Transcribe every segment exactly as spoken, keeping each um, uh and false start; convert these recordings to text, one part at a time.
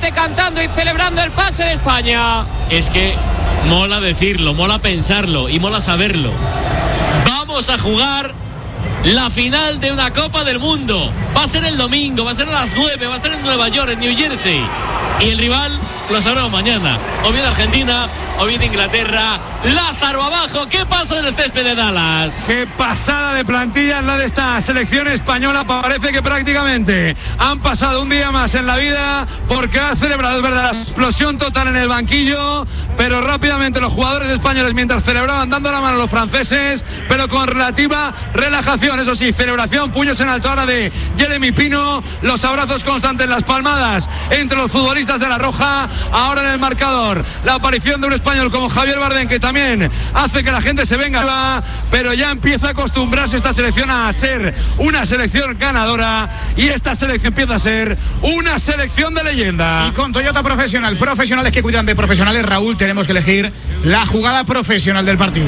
gente cantando y celebrando el pase de España. Es que mola decirlo, mola pensarlo y mola saberlo. Vamos a jugar la final de una Copa del Mundo. Va a ser el domingo, va a ser a las nueve, va a ser en Nueva York, en New Jersey. Y el rival lo sabremos mañana. O bien Argentina, o bien Inglaterra. Lázaro abajo, ¿qué pasa en el césped de Dallas? Qué pasada de plantilla es la de esta selección española. Parece que prácticamente han pasado un día más en la vida, porque ha celebrado, es verdad, la explosión total en el banquillo, pero rápidamente los jugadores españoles, mientras celebraban, dando la mano a los franceses, pero con relativa relajación. Eso sí, celebración, puños en alto ahora de Jeremy Pino, los abrazos constantes, las palmadas entre los futbolistas de la Roja. Ahora en el marcador, la aparición de un español como Javier Bardem, que también hace que la gente se venga, pero ya empieza a acostumbrarse esta selección a ser una selección ganadora, y esta selección empieza a ser una selección de leyenda. Y con Toyota Profesional, profesionales que cuidan de profesionales, Raúl, tenemos que elegir la jugada profesional del partido.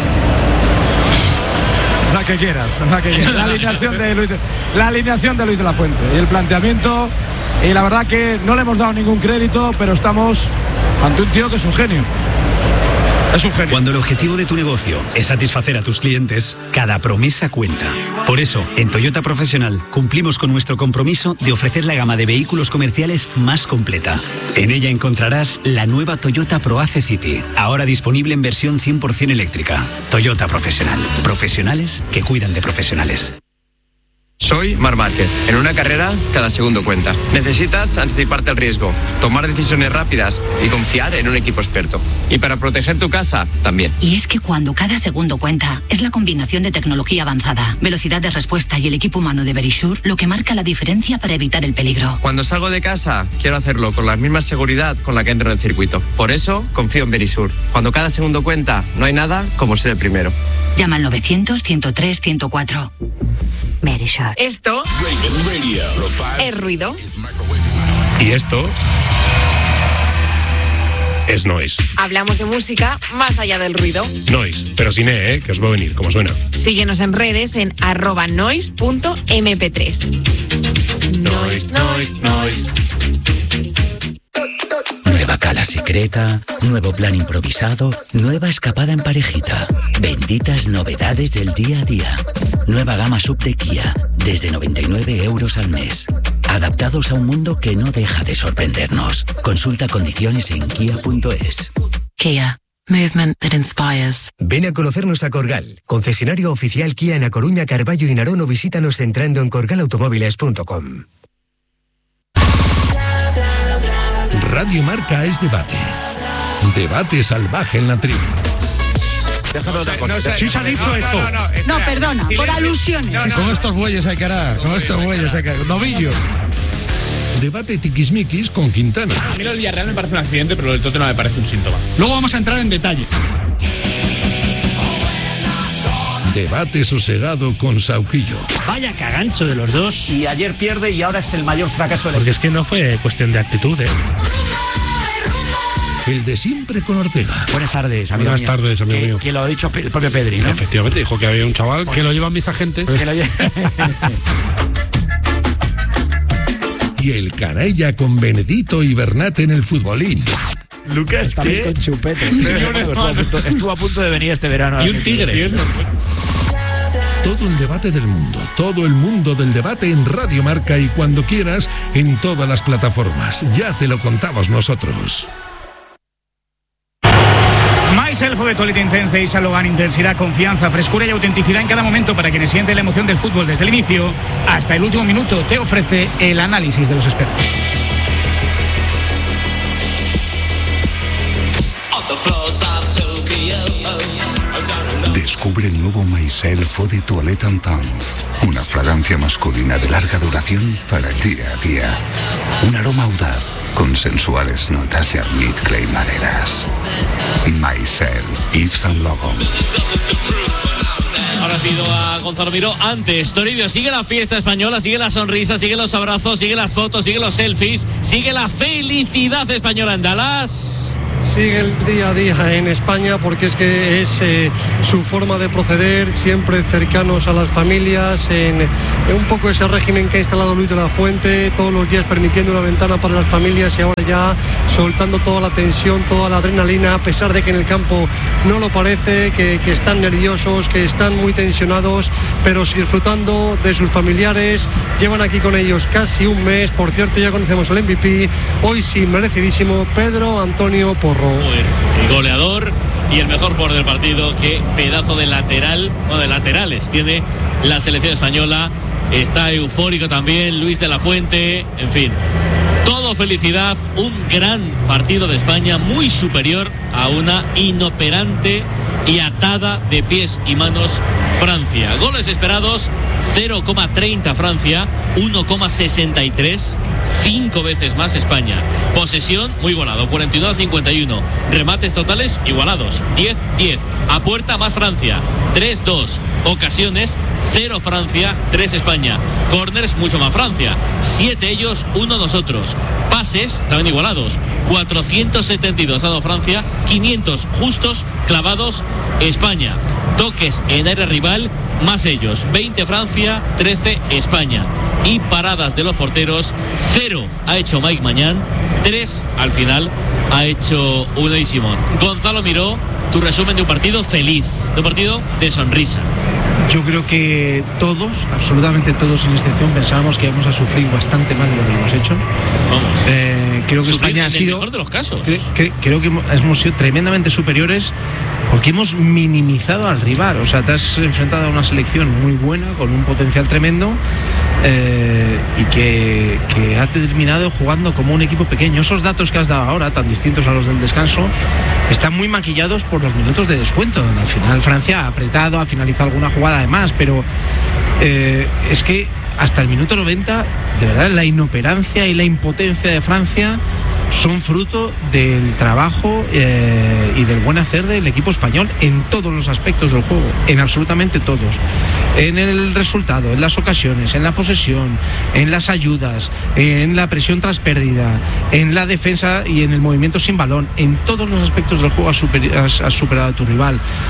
La que quieras, la que quieras. La alineación de Luis, la alineación de Luis de la Fuente y el planteamiento, y la verdad que no le hemos dado ningún crédito, pero estamos ante un tío que es un genio. Es un genio. Cuando el objetivo de tu negocio es satisfacer a tus clientes, cada promesa cuenta. Por eso, en Toyota Profesional cumplimos con nuestro compromiso de ofrecer la gama de vehículos comerciales más completa. En ella encontrarás la nueva Toyota ProAce City, ahora disponible en versión cien por ciento eléctrica. Toyota Profesional. Profesionales que cuidan de profesionales. Soy Marc Márquez. En una carrera, cada segundo cuenta. Necesitas anticiparte al riesgo, tomar decisiones rápidas y confiar en un equipo experto. Y para proteger tu casa, también. Y es que cuando cada segundo cuenta, es la combinación de tecnología avanzada, velocidad de respuesta y el equipo humano de Verisure lo que marca la diferencia para evitar el peligro. Cuando salgo de casa, quiero hacerlo con la misma seguridad con la que entro en el circuito. Por eso, confío en Verisure. Cuando cada segundo cuenta, no hay nada como ser el primero. Llama al novecientos, ciento tres, ciento cuatro. Verisure. Esto es ruido. Y esto es noise. Hablamos de música más allá del ruido. Noise, pero sin E, ¿eh? Que os va a venir, como suena. Síguenos en redes en arroba noise punto eme pe tres. Noise, noise, noise. Nueva cala secreta, nuevo plan improvisado, nueva escapada en parejita. Benditas novedades del día a día. Nueva gama sub de Kia, desde noventa y nueve euros al mes. Adaptados a un mundo que no deja de sorprendernos. Consulta condiciones en kia punto es. Kia. Movement that inspires. Ven a conocernos a Corgal, concesionario oficial Kia en A Coruña, Carballo y Narón, o visítanos entrando en corgal automóviles punto com. Radio Marca es debate. Debate salvaje en la tribu. Déjame otra cosa. No sé, sí se ha dicho no, esto. No, no, no, no, perdona, silencio. Por alusiones. No, no. Con estos bueyes hay que arar, con estos bueyes hay que arar. Novillo. Debate tiquismiquis con Quintana. A mí lo del Villarreal me parece un accidente, pero lo del Tottenham me parece un síntoma. Luego vamos a entrar en detalle. Debate sosegado con Sauquillo. Vaya cagancho de los dos. Y ayer pierde y ahora es el mayor fracaso del... Porque es que no fue cuestión de actitud, ¿eh? El de siempre con Ortega. Buenas tardes, amigo Buenas mío. tardes, amigo que, mío. Que lo ha dicho el propio Pedri, ¿no? Efectivamente, dijo que había un chaval que lo llevan mis agentes. Que lo lle- Y el Canalla con Benedito y Bernat en el futbolín. Lucas, Estamos ¿qué? con chupete. estuvo, a punto, estuvo a punto de venir este verano. Y un tigre. Todo el debate del mundo, todo el mundo del debate en Radio Marca y cuando quieras en todas las plataformas. Ya te lo contamos nosotros. Myself Obetolite Intense de Isa Logan. Intensidad, confianza, frescura y autenticidad en cada momento para quienes sienten la emoción del fútbol desde el inicio hasta el último minuto. Te ofrece el análisis de los expertos. Descubre el nuevo Myself Eau de Toilette Intense. Una fragancia masculina de larga duración para el día a día. Un aroma audaz con sensuales notas de almizcle y maderas. Myself, Yves Saint Laurent. Ahora pido a Gonzalo Miró. Antes, Toribio, sigue la fiesta española, sigue la sonrisa, sigue los abrazos, sigue las fotos, sigue los selfies, sigue la felicidad española en Dallas. sigue el día a día en España, porque es que es eh, su forma de proceder, siempre cercanos a las familias, en, en un poco ese régimen que ha instalado Luis de la Fuente, todos los días permitiendo una ventana para las familias y ahora ya soltando toda la tensión, toda la adrenalina, a pesar de que en el campo no lo parece, que, que están nerviosos, que están muy tensionados, pero disfrutando de sus familiares. Llevan aquí con ellos casi un mes. Por cierto, ya conocemos al M V P, hoy sí merecidísimo, Pedro Antonio Porro. El goleador y el mejor jugador del partido. Qué pedazo de lateral, o de laterales tiene la selección española. Está eufórico también Luis de la Fuente. En fin, todo felicidad. Un gran partido de España, muy superior a una inoperante y atada de pies y manos Francia. Goles esperados: cero coma treinta Francia, uno coma sesenta y tres, cinco veces más España. Posesión muy igualado, cuarenta y nueve a cincuenta y uno. Remates totales igualados, diez diez. A puerta más Francia, tres dos. Ocasiones, cero Francia, tres España. Corners, mucho más Francia, siete ellos, uno nosotros. Pases, también igualados, cuatrocientos setenta y dos ha dado Francia, quinientos justos, clavados España. Toques en área rival, más ellos, veinte Francia, trece España. Y paradas de los porteros, cero ha hecho Mike Mañán, tres al final ha hecho Unai Simón. Gonzalo Miró, tu resumen de un partido feliz, de un partido de sonrisa. Yo creo que todos, absolutamente todos sin excepción, pensábamos que íbamos a sufrir bastante más de lo que hemos hecho. Vamos. Eh, creo que Sufrir España ha en el sido, mejor de los casos. Cre, cre, creo que hemos, hemos sido tremendamente superiores, porque hemos minimizado al rival. O sea, te has enfrentado a una selección muy buena, con un potencial tremendo, eh, y que, que ha terminado jugando como un equipo pequeño. Esos datos que has dado ahora, tan distintos a los del descanso, están muy maquillados por los minutos de descuento, donde al final Francia ha apretado, ha finalizado alguna jugada además, pero eh, es que hasta el minuto noventa, de verdad, la inoperancia y la impotencia de Francia son fruto del trabajo eh, y del buen hacer del equipo español en todos los aspectos del juego, en absolutamente todos, en el resultado, en las ocasiones, en la posesión, en las ayudas, en la presión tras pérdida, en la defensa y en el movimiento sin balón. En todos los aspectos del juego has, super, has, has superado a tu rival.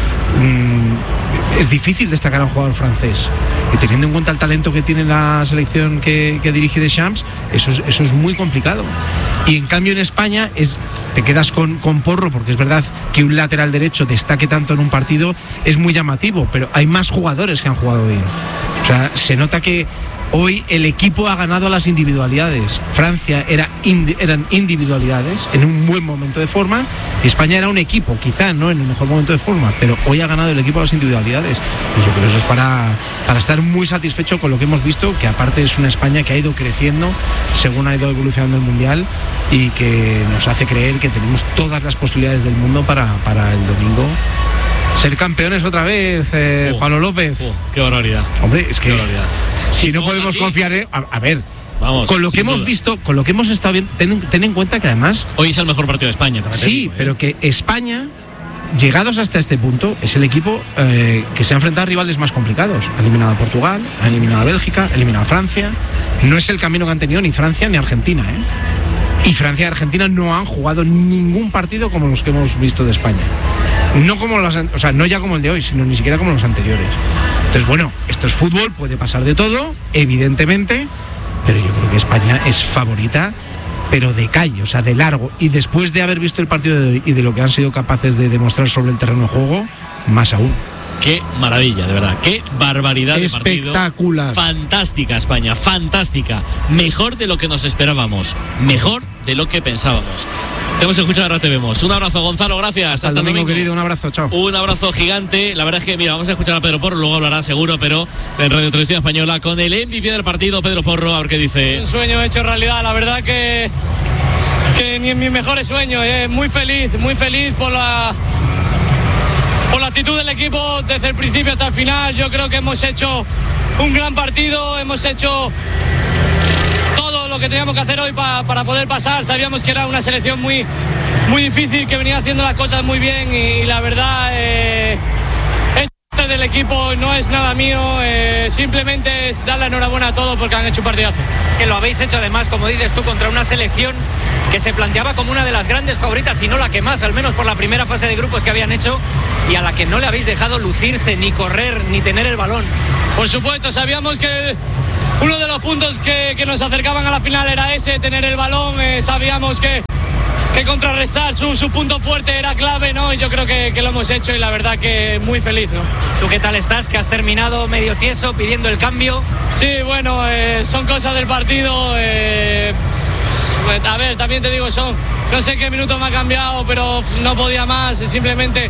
Mm, es difícil destacar a un jugador francés, y teniendo en cuenta el talento que tiene la selección que, que dirige Deschamps, eso es, eso es muy complicado. Y en cambio en España es, te quedas con, con Porro, porque es verdad que un lateral derecho destaque tanto en un partido es muy llamativo, pero hay más jugadores que han jugado bien. O sea, se nota que hoy el equipo ha ganado a las individualidades. Francia era indi, eran individualidades en un buen momento de forma, y España era un equipo, quizá no en el mejor momento de forma, pero hoy ha ganado el equipo a las individualidades. Y yo creo que eso es para, para estar muy satisfecho con lo que hemos visto, que aparte es una España que ha ido creciendo según ha ido evolucionando el Mundial, y que nos hace creer que tenemos todas las posibilidades del mundo para, para el domingo ser campeones otra vez, eh, oh, Pablo López. Oh, qué barbaridad. Hombre, es que si sí, no podemos así confiar en... A, a ver, vamos, con lo que hemos duda. visto, con lo que hemos estado viendo, ten, ten en cuenta que además... Hoy es el mejor partido de España. Sí, digo, ¿eh? Pero que España, llegados hasta este punto, es el equipo eh, que se ha enfrentado a rivales más complicados. Ha eliminado a Portugal, ha eliminado a Bélgica, ha eliminado a Francia. No es el camino que han tenido ni Francia ni Argentina, ¿eh? Y Francia y Argentina no han jugado ningún partido como los que hemos visto de España. No como los, o sea, no ya como el de hoy, sino ni siquiera como los anteriores. Entonces, bueno, esto es fútbol, puede pasar de todo, evidentemente, pero yo creo que España es favorita, pero de calle, o sea, de largo. Y después de haber visto el partido de hoy y de lo que han sido capaces de demostrar sobre el terreno de juego, más aún. Qué maravilla, de verdad, qué barbaridad de partido. Espectacular. Fantástica España, fantástica. Mejor de lo que nos esperábamos, mejor de lo que pensábamos. Te hemos escuchado, ahora te vemos. Un abrazo, Gonzalo, gracias. Hasta, Hasta el domingo, domingo, querido, un abrazo, chao. Un abrazo gigante. La verdad es que, mira, vamos a escuchar a Pedro Porro, luego hablará seguro, pero en Radio Televisión Española, con el M V P del partido, Pedro Porro, a ver qué dice. Un sueño hecho realidad, la verdad que, que ni en mis mejores sueños. Eh. Muy feliz, muy feliz por la... por la actitud del equipo desde el principio hasta el final. Yo creo que hemos hecho un gran partido, hemos hecho todo lo que teníamos que hacer hoy pa, para poder pasar. Sabíamos que era una selección muy, muy difícil, que venía haciendo las cosas muy bien, y, y la verdad eh, este es del equipo, no es nada mío, eh, simplemente es darle enhorabuena a todos porque han hecho un partidazo. Que lo habéis hecho además, como dices tú, contra una selección que se planteaba como una de las grandes favoritas, y no la que más, al menos por la primera fase de grupos que habían hecho, y a la que no le habéis dejado lucirse, ni correr, ni tener el balón. Por supuesto, sabíamos que uno de los puntos que, que nos acercaban a la final era ese, tener el balón, eh, sabíamos que que contrarrestar su, su punto fuerte era clave, ¿no? Y yo creo que, que lo hemos hecho y la verdad que muy feliz, ¿no? ¿Tú qué tal estás? Que has terminado medio tieso pidiendo el cambio. Sí, bueno, eh, son cosas del partido. Eh, a ver, también te digo, son, no sé qué minutos me ha cambiado, pero no podía más, simplemente.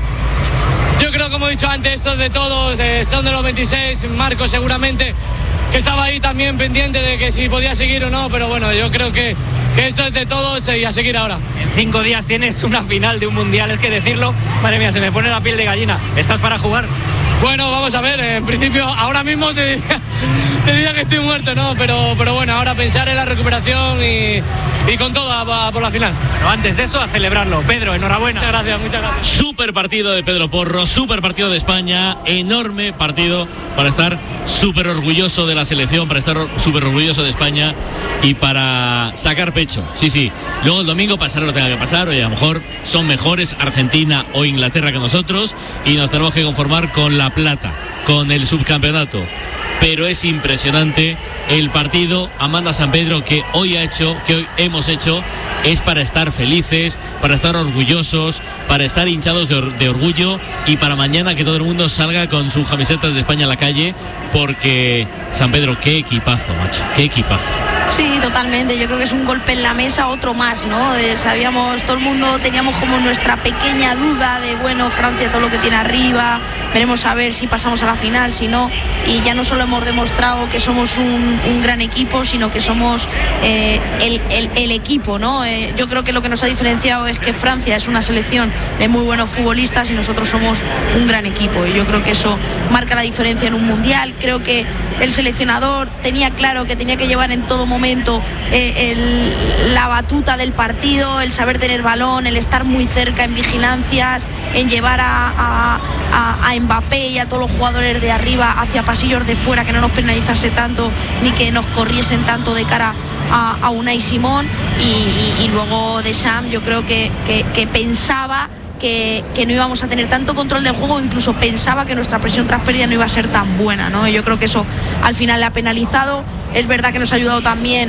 Yo creo, como he dicho antes, estos de todos, eh, son de los veintiséis, Marco seguramente, que estaba ahí también pendiente de que si podía seguir o no, pero bueno, yo creo que, que esto es de todos y a seguir ahora. En cinco días tienes una final de un mundial, es que decirlo, madre mía, se me pone la piel de gallina. ¿Estás para jugar? Bueno, vamos a ver, en principio ahora mismo te diría, te diría que estoy muerto, ¿no? Pero, pero bueno, ahora pensar en la recuperación y, y con todo a, a por la final. Pero antes de eso, a celebrarlo. Pedro, enhorabuena. Muchas gracias, muchas gracias. Súper partido de Pedro Porro, súper partido de España, enorme partido para estar súper orgulloso de la selección, para estar súper orgulloso de España y para sacar pecho. Sí, sí. Luego el domingo pasará lo que tenga que pasar, oye, a lo mejor son mejores Argentina o Inglaterra que nosotros y nos tenemos que conformar con la plata, con el subcampeonato. Pero es impresionante el partido Amanda San Pedro que hoy ha hecho, que hoy hemos hecho, es para estar felices, para estar orgullosos, para estar hinchados de, or- de orgullo y para mañana que todo el mundo salga con sus camisetas de España a la calle, porque San Pedro, qué equipazo, macho, qué equipazo. Sí, totalmente. Yo creo que es un golpe en la mesa, otro más, ¿no? Eh, sabíamos, todo el mundo teníamos como nuestra pequeña duda de, bueno, Francia todo lo que tiene arriba, veremos a ver si pasamos a la final, si no, y ya no solo hemos demostrado que somos un, un gran equipo, sino que somos eh, el, el, el equipo, ¿no? Eh, yo creo que lo que nos ha diferenciado es que Francia es una selección de muy buenos futbolistas y nosotros somos un gran equipo, y yo creo que eso marca la diferencia en un mundial. Creo que el seleccionador tenía claro que tenía que llevar en todo momento momento eh, el, la batuta del partido, el saber tener balón, el estar muy cerca en vigilancias, en llevar a, a, a, a Mbappé y a todos los jugadores de arriba hacia pasillos de fuera, que no nos penalizase tanto ni que nos corriesen tanto de cara a, a Unai Simón, y, y, y luego Deschamps yo creo que, que, que pensaba Que, que no íbamos a tener tanto control del juego, incluso pensaba que nuestra presión tras pérdida no iba a ser tan buena, ¿no? Y yo creo que eso al final le ha penalizado. Es verdad que nos ha ayudado también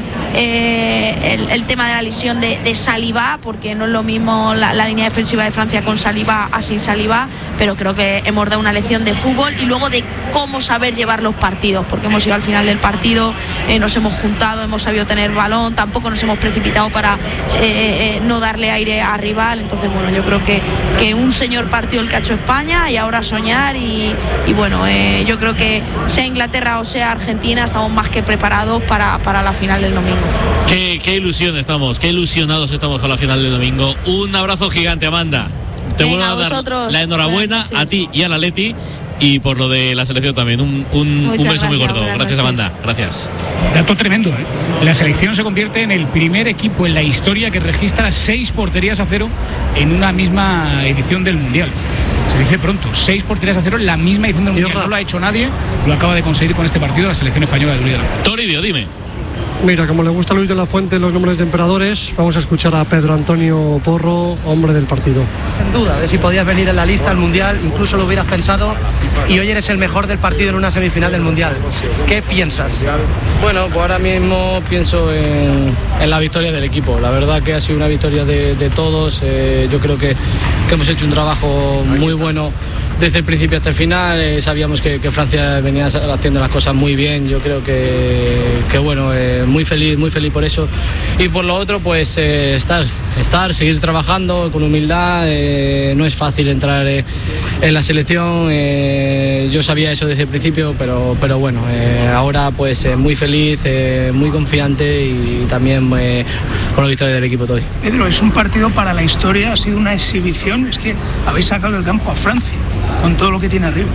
eh, el, el tema de la lesión de, de Saliba, porque no es lo mismo la, la línea defensiva de Francia con Saliba a sin Saliba, pero creo que hemos dado una lección de fútbol y luego de cómo saber llevar los partidos, porque hemos ido al final del partido, eh, nos hemos juntado, hemos sabido tener balón, tampoco nos hemos precipitado para eh, eh, no darle aire a rival. Entonces, bueno, yo creo que, que un señor partido el que ha hecho España, y ahora soñar y, y bueno, eh, yo creo que sea Inglaterra o sea Argentina, estamos más que preparados para, para la final del domingo. Qué, qué ilusión estamos, qué ilusionados estamos con la final del domingo. Un abrazo gigante, Amanda. Te Venga, vuelvo a dar vosotros. la enhorabuena Sí. a ti y a la Leti, y por lo de la selección también. Un, un, un beso muy gordo. buenas Gracias, noches. Amanda. Gracias. Dato tremendo, ¿eh? La selección se convierte en el primer equipo en la historia que registra seis porterías a cero en una misma edición del Mundial. Se dice pronto, seis porterías a cero en la misma edición del Mundial. No lo ha hecho nadie, lo acaba de conseguir con este partido la selección española de Luis de la Fuente. Toribio, dime. Mira, como le gusta a Luis de la Fuente los nombres de emperadores, vamos a escuchar a Pedro Antonio Porro, hombre del partido. Sin duda, de si podías venir en la lista al Mundial, incluso lo hubieras pensado, y hoy eres el mejor del partido en una semifinal del Mundial. ¿Qué piensas? Bueno, pues ahora mismo pienso en, en la victoria del equipo. La verdad que ha sido una victoria de, de todos. Eh, yo creo que, que hemos hecho un trabajo muy bueno desde el principio hasta el final. Eh, sabíamos que, que Francia venía haciendo las cosas muy bien. Yo creo que, que bueno, eh, muy feliz, muy feliz por eso. Y por lo otro, pues eh, estar, estar, seguir trabajando con humildad. Eh, no es fácil entrar eh, en la selección. Eh, yo sabía eso desde el principio, pero, pero bueno, eh, ahora pues eh, muy feliz, eh, muy confiante y también eh, con la victoria del equipo todo. Pedro, es un partido para la historia, ha sido una exhibición, es que habéis sacado del campo a Francia con todo lo que tiene arriba.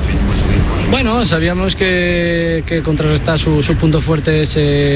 Bueno, sabíamos que, que contrarrestar sus su puntos fuertes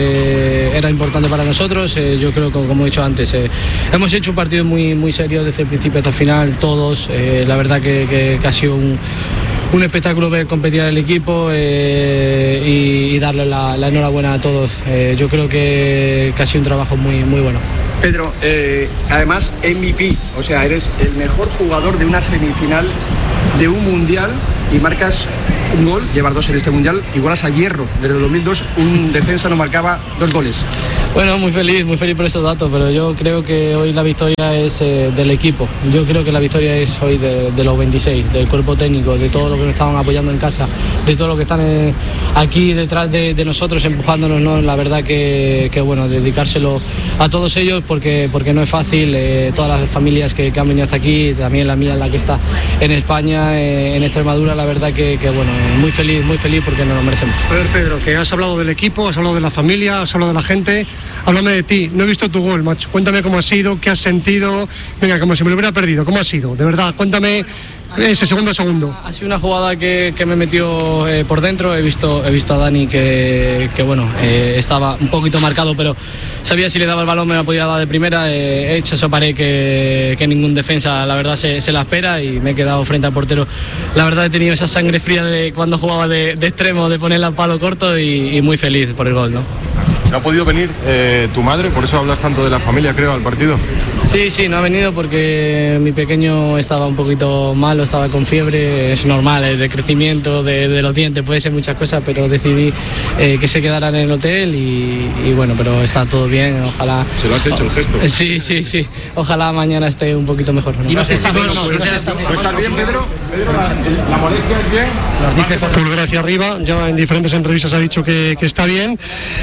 eh, era importante para nosotros. Eh, yo creo que, como he dicho antes, eh, hemos hecho un partido muy, muy serio desde el principio hasta el final, todos. Eh, la verdad que, que, que ha sido un, un espectáculo ver competir al equipo eh, y, y darle la, la enhorabuena a todos. Eh, yo creo que, que ha sido un trabajo muy, muy bueno. Pedro, eh, además M V P, o sea, eres el mejor jugador de una semifinal de un mundial y marcas un gol, llevar dos en este mundial, igualas a Hierro, desde el dos mil dos un defensa no marcaba dos goles. Bueno, muy feliz, muy feliz por estos datos, pero yo creo que hoy la victoria es eh, del equipo. Yo creo que la victoria es hoy de, de los veintiséis, del cuerpo técnico, de todo lo que nos estaban apoyando en casa, de todo lo que están eh, aquí detrás de, de nosotros empujándonos, ¿no? La verdad que, que bueno, dedicárselo a todos ellos porque, porque no es fácil, eh, todas las familias que, que han venido hasta aquí, también la mía, la que está en España, eh, en Extremadura, la verdad que, que bueno, muy feliz, muy feliz porque nos lo merecemos. A ver, Pedro, que has hablado del equipo, has hablado de la familia, has hablado de la gente. Háblame de ti, no he visto tu gol, macho. Cuéntame cómo ha sido, qué has sentido. Venga, como si me lo hubiera perdido, ¿cómo ha sido? De verdad, cuéntame ese segundo a segundo. Ha sido una jugada que, que me metió eh, por dentro. He visto, he visto a Dani que, que bueno, eh, estaba un poquito marcado, pero sabía si le daba el balón me la podía dar de primera. Eh, he hecho esa pared que, que ningún defensa, la verdad, se, se la espera y me he quedado frente al portero. La verdad, he tenido esa sangre fría de cuando jugaba de, de extremo, de ponerla al palo corto y, y muy feliz por el gol, ¿no? ¿No ha podido venir eh, tu madre? Por eso hablas tanto de la familia, creo, al partido. Sí, sí, no ha venido porque mi pequeño estaba un poquito malo, estaba con fiebre, es normal, es de crecimiento, de, de los dientes, puede ser muchas cosas, pero decidí eh, que se quedaran en el hotel y, y bueno, pero está todo bien, ojalá... ¿Se lo has hecho el gesto? Sí, sí, sí, ojalá mañana esté un poquito mejor. ¿No? ¿Y vas a estar bien? ¿Estás bien, Pedro? ¿Pedro, la, la molestia es bien? Pulgar hacia arriba, ya en diferentes entrevistas ha dicho que, que está bien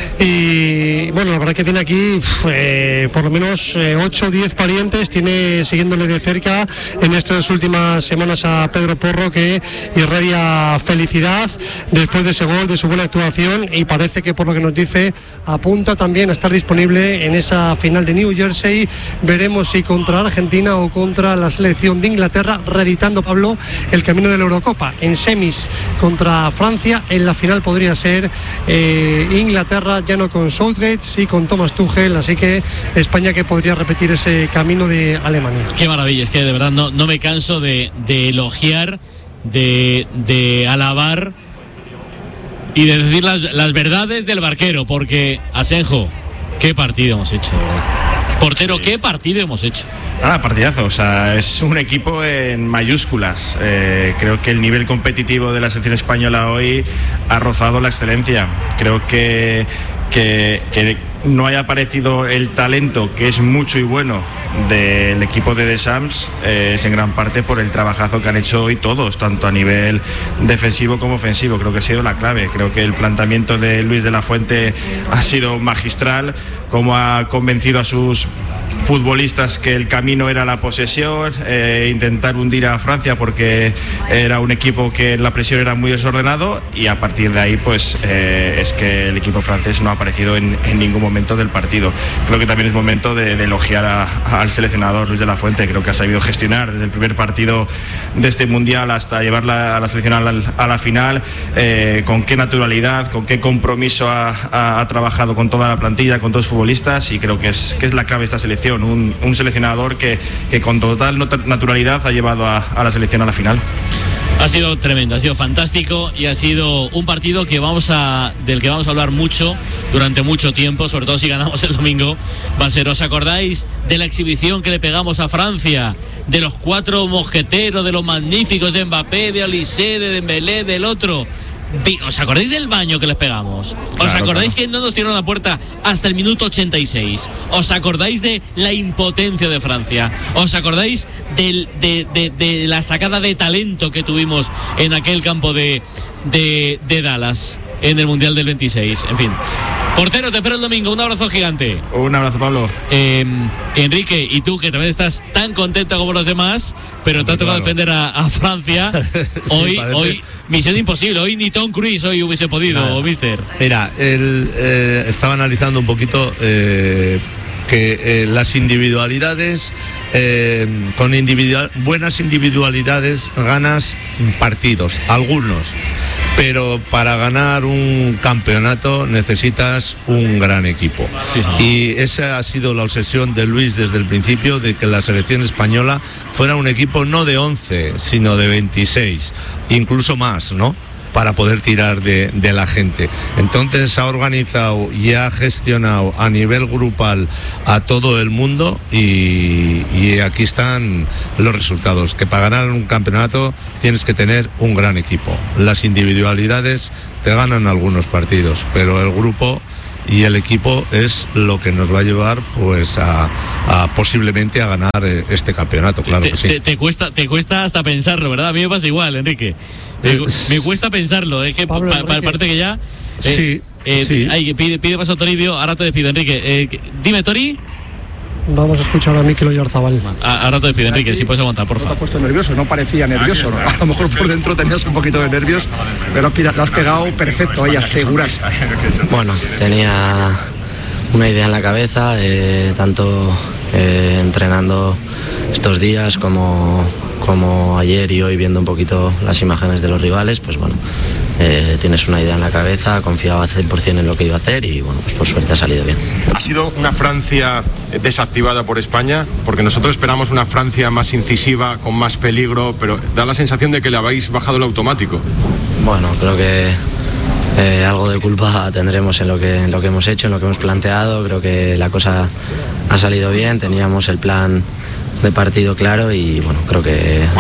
y bueno, la verdad que tiene aquí eh, por lo menos ocho o diez parientes, tiene siguiéndole de cerca en estas últimas semanas a Pedro Porro, que irradia felicidad después de ese gol, de su buena actuación, y parece que por lo que nos dice apunta también a estar disponible en esa final de New Jersey. Veremos si contra Argentina o contra la selección de Inglaterra, reeditando, Pablo, el camino de la Eurocopa. En semis contra Francia, en la final podría ser eh, Inglaterra, ya no con Southgate, sí con Thomas Tuchel, así que España que podría repetir ese camino de Alemania. Qué maravilla, es que de verdad no, no me canso de, de elogiar, de, de alabar y de decir las, las verdades del barquero, porque Asenjo, qué partido hemos hecho, de verdad. Portero, qué partido hemos hecho. Ah, partidazo, o sea, es un equipo en mayúsculas. Eh, creo que el nivel competitivo de la selección española hoy ha rozado la excelencia. Creo que, que, que no haya aparecido el talento, que es mucho y bueno, del equipo de Deschamps, eh, es en gran parte por el trabajazo que han hecho hoy todos, tanto a nivel defensivo como ofensivo. Creo que ha sido la clave. Creo que el planteamiento de Luis de la Fuente ha sido magistral, como ha convencido a sus futbolistas que el camino era la posesión, eh, intentar hundir a Francia porque era un equipo que la presión era muy desordenado, y a partir de ahí pues eh, es que el equipo francés no ha aparecido en, en ningún momento del partido. Creo que también es momento de, de elogiar a, a, al seleccionador Luis de la Fuente. Creo que ha sabido gestionar desde el primer partido de este mundial hasta llevarla a la selección a la, a la final, eh, con qué naturalidad, con qué compromiso ha, ha, ha trabajado con toda la plantilla, con todos los futbolistas, y creo que es, que es la clave de esta selección. Un, un seleccionador que, que con total naturalidad ha llevado a, a la selección a la final. Ha sido tremendo, ha sido fantástico y ha sido un partido que vamos a, del que vamos a hablar mucho durante mucho tiempo, sobre todo si ganamos el domingo. Va a ser, ¿os acordáis de la exhibición que le pegamos a Francia? De los cuatro mosqueteros, de los magníficos de Mbappé, de Olise, de Dembélé, del otro. ¿Os acordáis del baño que les pegamos? ¿Os claro, acordáis claro. que no nos tiraron la puerta hasta el minuto ochenta y seis? ¿Os acordáis de la impotencia de Francia? ¿Os acordáis del, de, de, de la sacada de talento que tuvimos en aquel campo de, de, de Dallas en el Mundial del veintiséis? En fin. Portero, te espero el domingo. Un abrazo gigante. Un abrazo, Pablo. Eh, Enrique, y tú que también estás tan contento como los demás, pero te ha tocado defender a, a Francia. Hoy, sí, hoy, misión imposible. Hoy ni Tom Cruise hoy hubiese podido, Nada. mister. Mira, él eh, estaba analizando un poquito eh, que eh, las individualidades, eh, con individual, buenas individualidades ganas partidos, algunos. pero para ganar un campeonato necesitas un gran equipo. Sí, sí. Y esa ha sido la obsesión de Luis desde el principio, de que la selección española fuera un equipo no de once, sino de veintiséis, incluso más, ¿no?, para poder tirar de, de la gente. Entonces ha organizado y ha gestionado a nivel grupal a todo el mundo y, y aquí están los resultados, que para ganar un campeonato tienes que tener un gran equipo. Las individualidades te ganan algunos partidos, pero el grupo y el equipo es lo que nos va a llevar pues a, a posiblemente a ganar este campeonato, claro te, que sí. Te, te cuesta, te cuesta hasta pensarlo, ¿verdad? A mí me pasa igual, Enrique. Me, me cuesta pensarlo, es que pa, pa, parece que ya. Eh, sí, eh, sí. Ay, pide, pide paso a Toribio, ahora te despido, Enrique. Eh, dime, Tori. Vamos a escuchar a Mikel Oyarzabal. Ahora te despido, Enrique, si puedes aguantar, por favor. Te has puesto nervioso, no parecía nervioso, ¿no? A lo mejor por dentro tenías un poquito de nervios, pero lo has pegado perfecto ahí, aseguras. Bueno, tenía una idea en la cabeza, eh, tanto eh, entrenando estos días como, como ayer y hoy viendo un poquito las imágenes de los rivales, pues bueno, eh, tienes una idea en la cabeza, confiaba cien por ciento en lo que iba a hacer y bueno, pues por suerte ha salido bien. ¿Ha sido una Francia desactivada por España? Porque nosotros esperamos una Francia más incisiva, con más peligro, pero da la sensación de que le habéis bajado el automático. Bueno, creo que eh, algo de culpa tendremos en lo que, en lo que hemos hecho, en lo que hemos planteado. Creo que la cosa ha salido bien, teníamos el plan de partido claro y bueno, creo que eh,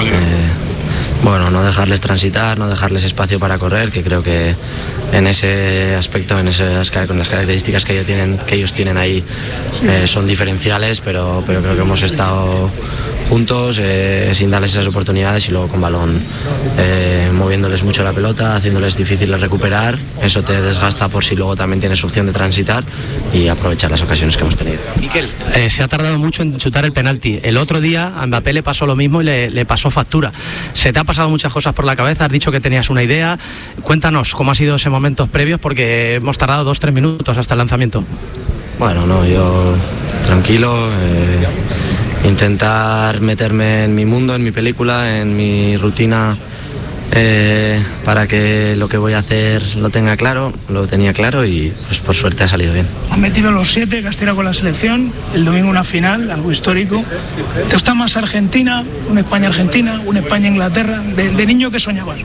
bueno, no dejarles transitar, no dejarles espacio para correr, que creo que en ese aspecto, en esas, con las características que ellos tienen, que ellos tienen ahí eh, son diferenciales, pero, pero creo que hemos estado juntos eh, sin darles esas oportunidades y luego con balón eh, moviéndoles mucho la pelota, haciéndoles difíciles recuperar. Eso te desgasta por si luego también tienes opción de transitar y aprovechar las ocasiones que hemos tenido. Miquel, eh, se ha tardado mucho en chutar el penalti. El otro día a Mbappé le pasó lo mismo y le, le pasó factura. Se te ha pasado muchas cosas por la cabeza, has dicho que tenías una idea. Cuéntanos cómo ha sido ese momentos previos, porque hemos tardado dos, tres minutos hasta el lanzamiento. Bueno, no, yo tranquilo, eh, intentar meterme en mi mundo, en mi película, en mi rutina, eh, para que lo que voy a hacer lo tenga claro, lo tenía claro y pues por suerte ha salido bien. Han metido los siete que has tirado con la selección, el domingo una final, algo histórico. ¿Te gusta más Argentina, una España-Argentina, una España-Inglaterra? De, de niño, ¿qué soñabas?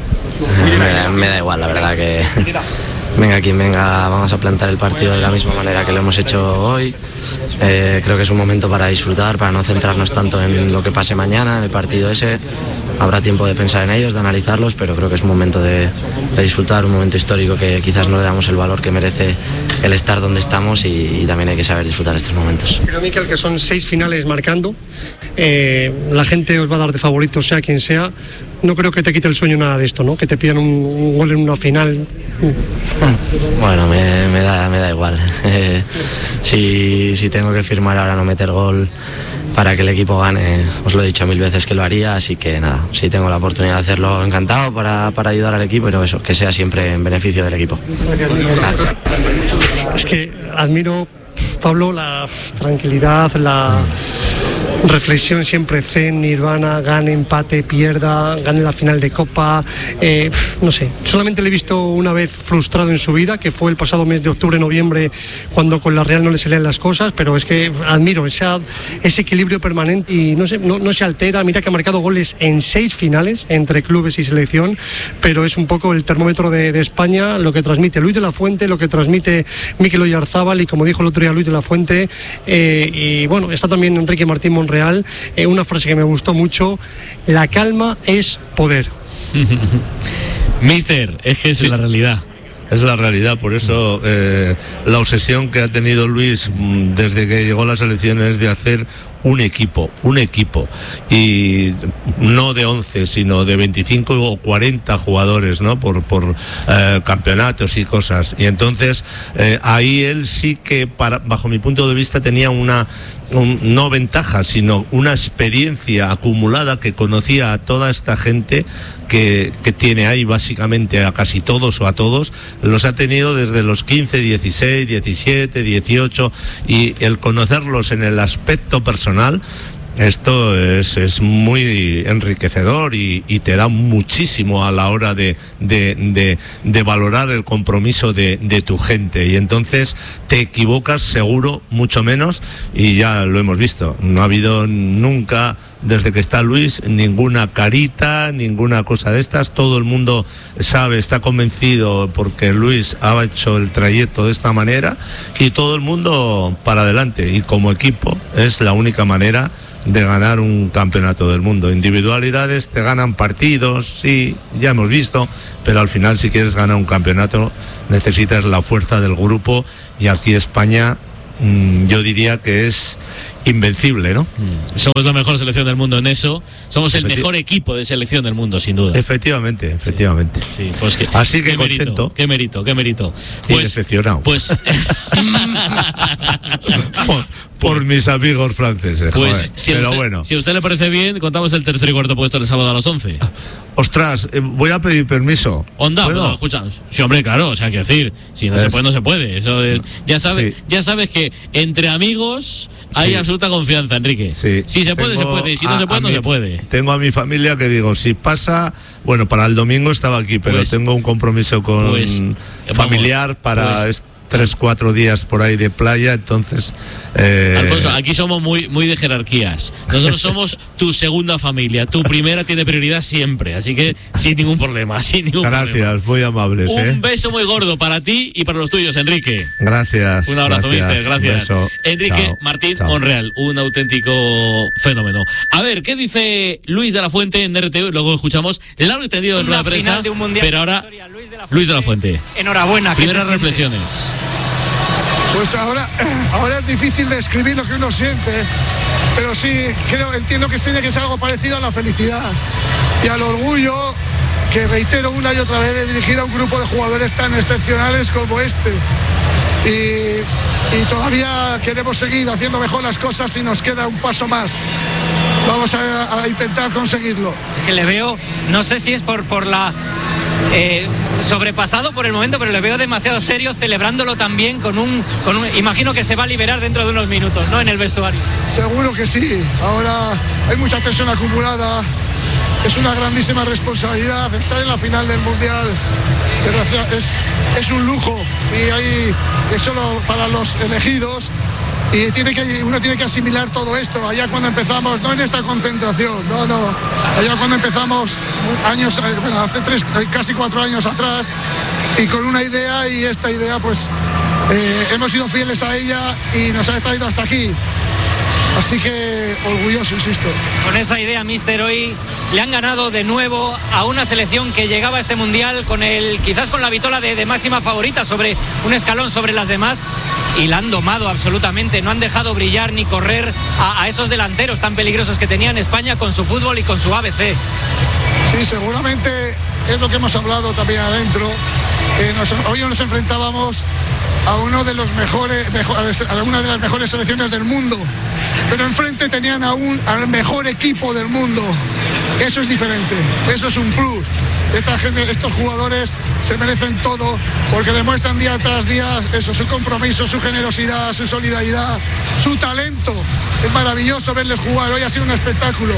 Me, me da igual, la verdad que venga quien venga, vamos a plantar el partido de la misma manera que lo hemos hecho hoy. Eh, creo que es un momento para disfrutar, para no centrarnos tanto en lo que pase mañana, en el partido ese. Habrá tiempo de pensar en ellos, de analizarlos, pero creo que es un momento de, de disfrutar, un momento histórico que quizás no le damos el valor que merece el estar donde estamos y, y también hay que saber disfrutar estos momentos. Creo, Miquel, que son seis finales marcando. Eh, la gente os va a dar de favorito, sea quien sea. No creo que te quite el sueño nada de esto, ¿no? Que te pidan un, un gol en una final. Bueno, me, me, da, me da igual. Eh, si, si tengo que firmar ahora no meter gol para que el equipo gane, os lo he dicho mil veces que lo haría, así que nada, si tengo la oportunidad de hacerlo, encantado para, para ayudar al equipo, pero eso, que sea siempre en beneficio del equipo. Gracias. Es que admiro, Pablo, la tranquilidad, la reflexión siempre zen, nirvana, gane, empate, pierda, gane la final de Copa, eh, no sé, solamente le he visto una vez frustrado en su vida, que fue el pasado mes de octubre, noviembre, cuando con la Real no le salían las cosas, pero es que admiro esa, ese equilibrio permanente y no, sé, no, no se altera. Mira que ha marcado goles en seis finales entre clubes y selección, pero es un poco el termómetro de, de España, lo que transmite Luis de la Fuente, lo que transmite Mikel Oyarzabal y como dijo el otro día Luis de la Fuente, eh, y bueno, está también Enrique Martín Monreal. Real, eh, una frase que me gustó mucho: la calma es poder. Mister, es que es sí. la realidad. Es la realidad, por eso eh, la obsesión que ha tenido Luis desde que llegó a las elecciones de hacer un equipo, un equipo, y no de once, sino de veinticinco o cuarenta jugadores, ¿no? Por, por eh, campeonatos y cosas. Y entonces eh, ahí él sí que, para, bajo mi punto de vista, tenía una, un, no ventaja, sino una experiencia acumulada, que conocía a toda esta gente que, que tiene ahí, básicamente a casi todos o a todos, los ha tenido desde los quince, dieciséis, diecisiete, dieciocho, y el conocerlos en el aspecto personal esto es, es muy enriquecedor y, y te da muchísimo a la hora de, de, de, de valorar el compromiso de, de tu gente, y entonces te equivocas seguro mucho menos, y ya lo hemos visto, no ha habido nunca, desde que está Luis, ninguna carita, ninguna cosa de estas. Todo el mundo sabe, está convencido porque Luis ha hecho el trayecto de esta manera, y todo el mundo para adelante, y como equipo es la única manera de ganar un campeonato del mundo. Individualidades te ganan partidos, sí, ya hemos visto, pero al final, si quieres ganar un campeonato, necesitas la fuerza del grupo, y aquí España, mmm, yo diría que es invencible, ¿no? Mm. Somos la mejor selección del mundo en eso. Somos el Efecti- mejor equipo de selección del mundo, sin duda. Efectivamente, efectivamente. Sí, pues que, Así que qué contento. Mérito, qué mérito, qué mérito. Y Pues, decepcionado. pues, por, por mis amigos franceses. pues joder. si, a Pero usted, bueno. si a usted le parece bien, contamos el tercer y cuarto puesto el sábado a las once. Ostras, eh, voy a pedir permiso. Onda, ¿Puedo? pues, escucha. Sí, hombre, claro, o sea, que decir, si no se Es- puede, no se puede. Eso es- ya sabes, Sí. ya sabes que entre amigos hay Sí. absoluta confianza, Enrique. Sí. Si se puede, se Tengo puede. Y si no a- se puede, a no mi- se puede. Tengo a mi familia que digo, si pasa, bueno, para el domingo estaba aquí, pero Pues- tengo un compromiso con pues, familiar para pues- est- tres, cuatro días por ahí de playa, entonces... eh, Alfonso, aquí somos muy, muy de jerarquías. Nosotros somos tu segunda familia. Tu primera tiene prioridad siempre. Así que sin ningún problema. Sin ningún gracias, problema. muy amables, Un ¿eh? beso muy gordo para ti y para los tuyos, Enrique. Gracias. Un abrazo, gracias, mister. Gracias. beso. Enrique Chao, Martín chao. Monreal, un auténtico fenómeno. A ver, ¿qué dice Luis de la Fuente en R T V? Luego escuchamos largo y tendido en Una rueda de prensa. final de un mundial Pero de ahora, historia, Luis de la Luis de la Fuente. Enhorabuena. ¿qué Primeras se siente? reflexiones. Pues ahora, ahora es difícil describir lo que uno siente, pero sí creo, entiendo que tiene que ser algo parecido a la felicidad y al orgullo que reitero una y otra vez de dirigir a un grupo de jugadores tan excepcionales como este. Y, y todavía queremos seguir haciendo mejor las cosas y nos queda un paso más. Vamos a, a intentar conseguirlo. Es que le veo, no sé si es por, por la... Eh, sobrepasado por el momento, pero le veo demasiado serio, celebrándolo también con un, con un... Imagino que se va a liberar dentro de unos minutos, ¿no? En el vestuario. Seguro que sí. Ahora hay mucha tensión acumulada. Es una grandísima responsabilidad estar en la final del Mundial. Es, es un lujo y hay, es solo para los elegidos. Y tiene que, uno tiene que asimilar todo esto. Allá cuando empezamos, no en esta concentración, no, no. Allá cuando empezamos, años, bueno, hace tres, casi cuatro años atrás, y con una idea, y esta idea, pues, eh, hemos sido fieles a ella y nos ha traído hasta aquí. Así que orgulloso, insisto. Con esa idea, míster, hoy le han ganado de nuevo a una selección que llegaba a este mundial con el, quizás con la vitola de, de máxima favorita sobre un escalón sobre las demás, y la han domado absolutamente. No han dejado brillar ni correr a, a esos delanteros tan peligrosos que tenía en España con su fútbol y con su A B C. Sí, seguramente es lo que hemos hablado también adentro. Eh, nos, hoy nos enfrentábamos a uno de los mejores, mejores, a una de las mejores selecciones del mundo, pero enfrente tenían a un, al mejor equipo del mundo. Eso es diferente, eso es un plus. Esta gente, estos jugadores se merecen todo porque demuestran día tras día eso, su compromiso, su generosidad, su solidaridad, su talento. Es maravilloso verles jugar. Hoy ha sido un espectáculo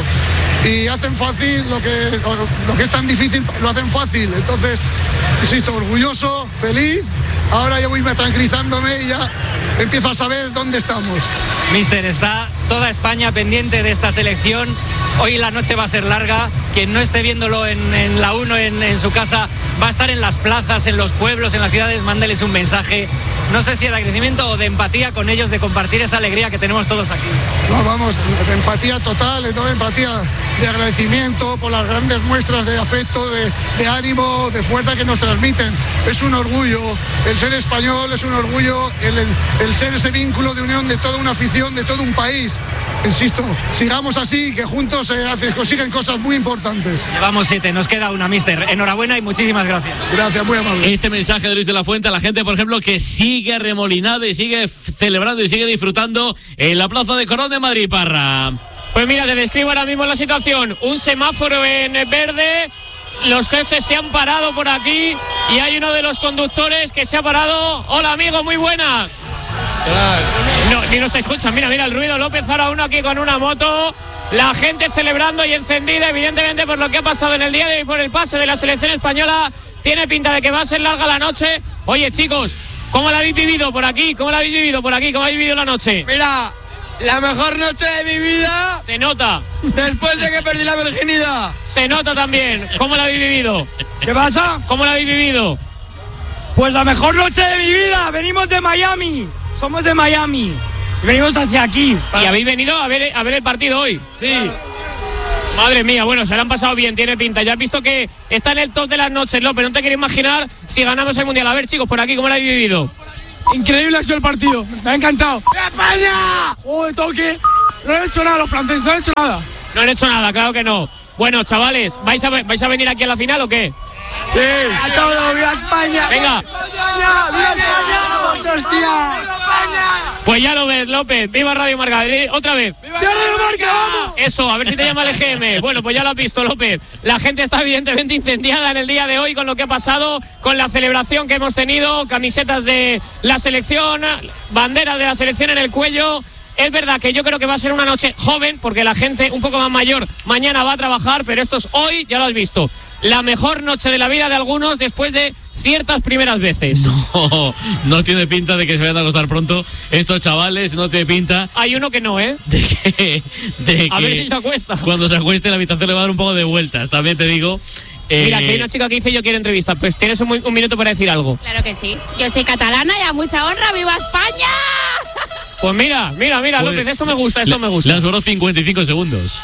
y hacen fácil lo que, lo que es tan difícil, lo hacen fácil. Entonces, insisto, orgulloso, feliz. Ahora ya voy tranquilizándome y ya empiezo a saber dónde estamos. Mister, está toda España pendiente de esta selección. Hoy la noche va a ser larga. Quien no esté viéndolo en, en la uno en, en su casa va a estar en las plazas, en los pueblos, en las ciudades. Mándeles un mensaje, no sé si de agradecimiento o de empatía con ellos, de compartir esa alegría que tenemos todos aquí. No, vamos, de empatía total, de empatía, de agradecimiento por las grandes muestras de afecto, de, de ánimo, de fuerza que nos transmiten. Es un orgullo el ser español, es un orgullo el, el, el ser ese vínculo de unión de toda una afición, de todo un país. Insisto, sigamos así, que juntos se hacen, consiguen cosas muy importantes. Llevamos siete, nos queda una, mister. Enhorabuena y muchísimas gracias. Gracias, muy amable. Este mensaje de Luis de la Fuente a la gente, por ejemplo, que sigue arremolinada y sigue celebrando y sigue disfrutando en la plaza de Colón de Madrid, Parra. Pues mira, te describo ahora mismo la situación. Un semáforo en verde, los coches se han parado por aquí y hay uno de los conductores que se ha parado. Hola, amigo, muy buenas. No, ni nos escuchan. Mira, mira el ruido. López, ahora uno aquí con una moto. la gente celebrando y encendida, evidentemente, por lo que ha pasado en el día de hoy, por el pase de la selección española. Tiene pinta de que va a ser larga la noche. Oye, chicos, ¿cómo la habéis vivido por aquí? ¿Cómo la habéis vivido por aquí? ¿Cómo habéis vivido la noche? Mira, la mejor noche de mi vida. Se nota. Después de que perdí la virginidad. Se nota también. ¿Cómo la habéis vivido? ¿Qué pasa? ¿Cómo la habéis vivido? Pues la mejor noche de mi vida. Venimos de Miami. Somos de Miami. Venimos hacia aquí. ¿Y habéis venido a ver, a ver el partido hoy? Sí. Claro. Madre mía, bueno, se la han pasado bien, tiene pinta. Ya has visto que está en el top de las noches, López. No te quiero imaginar si ganamos el Mundial. A ver, chicos, por aquí, ¿cómo lo habéis vivido? Increíble ha sido el partido. Me ha encantado. ¡España! ¡Joder, toque! No han hecho nada los franceses, no han hecho nada. No han hecho nada, claro que no. Bueno, chavales, ¿vais a, vais a venir aquí a la final o qué? Sí. A todo, ¡viva España! Venga. ¡Viva España! ¡Vamos, hostia! Pues ya lo ves, López. ¡Viva Radio Marca! Otra vez. ¡Viva Radio Marca, vamos! Eso, a ver si te llama el G M. Bueno, pues ya lo has visto, López. La gente está evidentemente incendiada en el día de hoy con lo que ha pasado, con la celebración que hemos tenido, camisetas de la selección, banderas de la selección en el cuello. Es verdad que yo creo que va a ser una noche joven, porque la gente un poco más mayor mañana va a trabajar, pero esto es hoy, ya lo has visto, la mejor noche de la vida de algunos después de ciertas primeras veces. No, no tiene pinta de que se vayan a acostar pronto estos chavales, no tiene pinta. Hay uno que no, ¿eh? De que, de a que ver si se acuesta. Cuando se acueste la habitación le va a dar un poco de vueltas, también te digo. Eh... Mira, que hay una chica que dice yo quiero entrevista. Pues tienes un, un minuto para decir algo. Claro que sí. Yo soy catalana y a mucha honra. ¡Viva España! Pues mira, mira, mira, pues, López, esto me gusta, esto le, me gusta. Le han sobrado cincuenta y cinco segundos.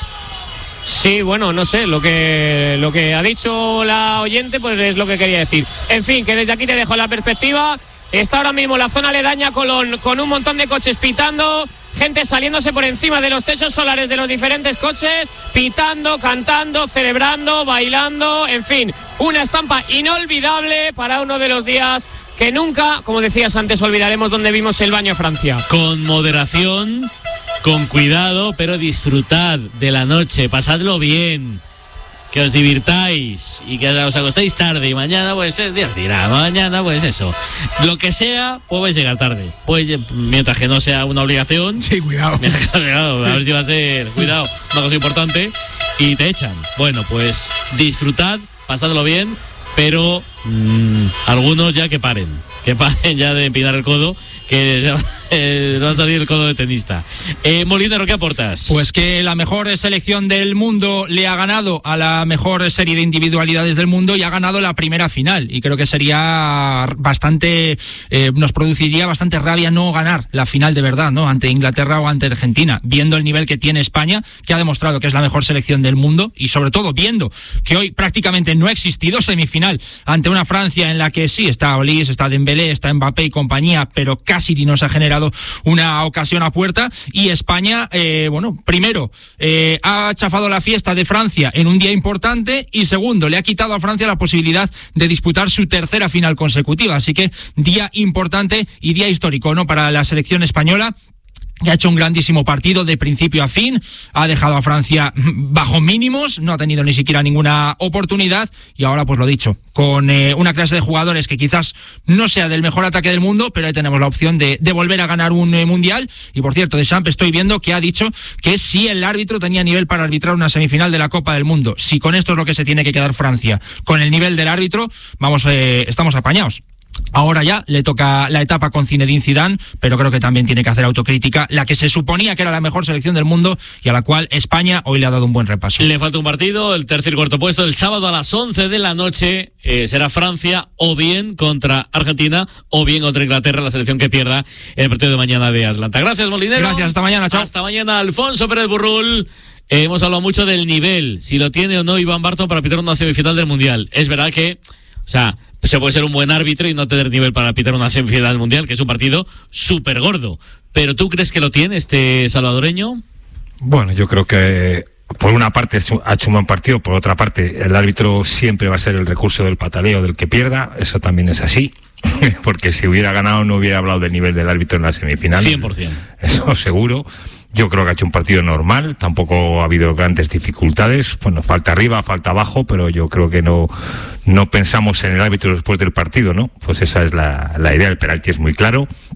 Sí, bueno, no sé, lo que lo que ha dicho la oyente, pues es lo que quería decir. En fin, que desde aquí te dejo la perspectiva. Está ahora mismo la zona aledaña a Colón con un montón de coches pitando, gente saliéndose por encima de los techos solares de los diferentes coches, pitando, cantando, celebrando, bailando, en fin, una estampa inolvidable para uno de los días que nunca, como decías antes, olvidaremos donde vimos el baño a Francia. Con moderación, con cuidado, pero disfrutad de la noche, pasadlo bien, que os divirtáis y que os acostéis tarde y mañana pues Dios dirá, mañana pues eso, lo que sea, pues vais a llegar tarde, pues mientras que no sea una obligación. Sí, cuidado. Cuidado, a ver si va a ser, cuidado, una cosa importante y te echan. Bueno, pues disfrutad, pasadlo bien, pero mmm, algunos ya que paren, que paren ya de empinar el codo, que eh, va a salir el codo de tenista. Eh, Molinero, ¿qué aportas? Pues que la mejor selección del mundo le ha ganado a la mejor serie de individualidades del mundo y ha ganado la primera final. Y creo que sería bastante, eh, nos produciría bastante rabia no ganar la final de verdad, ¿no? Ante Inglaterra o ante Argentina, viendo el nivel que tiene España, que ha demostrado que es la mejor selección del mundo y sobre todo viendo que hoy prácticamente no ha existido semifinal ante una Francia en la que sí está Olís, está Dembélé, está Mbappé y compañía, pero casi ni nos ha generado una ocasión a puerta. Y España, eh, bueno, primero eh, ha chafado la fiesta de Francia en un día importante y segundo, le ha quitado a Francia la posibilidad de disputar su tercera final consecutiva. Así que día importante y día histórico, ¿no?, para la selección española, que ha hecho un grandísimo partido de principio a fin, ha dejado a Francia bajo mínimos, no ha tenido ni siquiera ninguna oportunidad y ahora pues lo dicho, con eh, una clase de jugadores que quizás no sea del mejor ataque del mundo, pero ahí tenemos la opción de, de volver a ganar un eh, mundial. Y por cierto, Deschamps estoy viendo que ha dicho que si el árbitro tenía nivel para arbitrar una semifinal de la Copa del Mundo, si con esto es lo que se tiene que quedar Francia, con el nivel del árbitro, vamos, eh, estamos apañados. Ahora ya le toca la etapa con Zinedine Zidane, pero creo que también tiene que hacer autocrítica, la que se suponía que era la mejor selección del mundo y a la cual España hoy le ha dado un buen repaso. Le falta un partido, el tercer y cuarto puesto, el sábado a las once de la noche eh, será Francia o bien contra Argentina o bien contra Inglaterra, la selección que pierda el partido de mañana de Atlanta. Gracias, Molinero. Gracias, hasta mañana, chao. Hasta mañana, Alfonso Pérez Burrul. Eh, hemos hablado mucho del nivel, si lo tiene o no Iván Barton para pitar una semifinal del Mundial. Es verdad que, o sea, se puede ser un buen árbitro y no tener nivel para pitar una semifinal del Mundial, que es un partido súper gordo. ¿Pero tú crees que lo tiene este salvadoreño? Bueno, yo creo que por una parte ha hecho un buen partido, por otra parte el árbitro siempre va a ser el recurso del pataleo del que pierda, eso también es así, porque si hubiera ganado no hubiera hablado del nivel del árbitro en la semifinal. cien por ciento. Eso seguro. Yo creo que ha hecho un partido normal, tampoco ha habido grandes dificultades, bueno, falta arriba, falta abajo, pero yo creo que no, no pensamos en el árbitro después del partido, ¿no? Pues esa es la, la idea, el penalti es muy claro.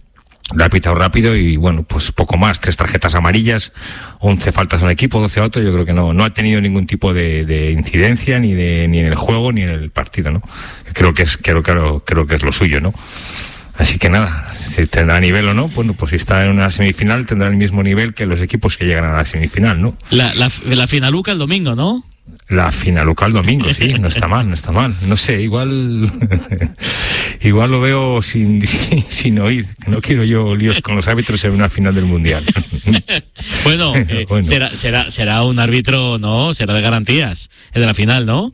Le ha pitado rápido y bueno, pues poco más, tres tarjetas amarillas, once faltas en el equipo, doce a otro. Yo creo que no, no ha tenido ningún tipo de, de incidencia ni de, ni en el juego ni en el partido, ¿no? Creo que es, creo, creo, creo que es lo suyo, ¿no? Así que nada, si tendrá nivel o no, bueno, pues si está en una semifinal tendrá el mismo nivel que los equipos que llegan a la semifinal, ¿no? La, la, la finaluca el domingo, ¿no? La finaluca el domingo, sí, no está mal, no está mal. No sé, igual igual lo veo sin, sin, sin oír. No quiero yo líos con los árbitros en una final del Mundial. Bueno, eh, bueno. Será, será, será un árbitro, ¿no? Será de garantías, el de la final, ¿no?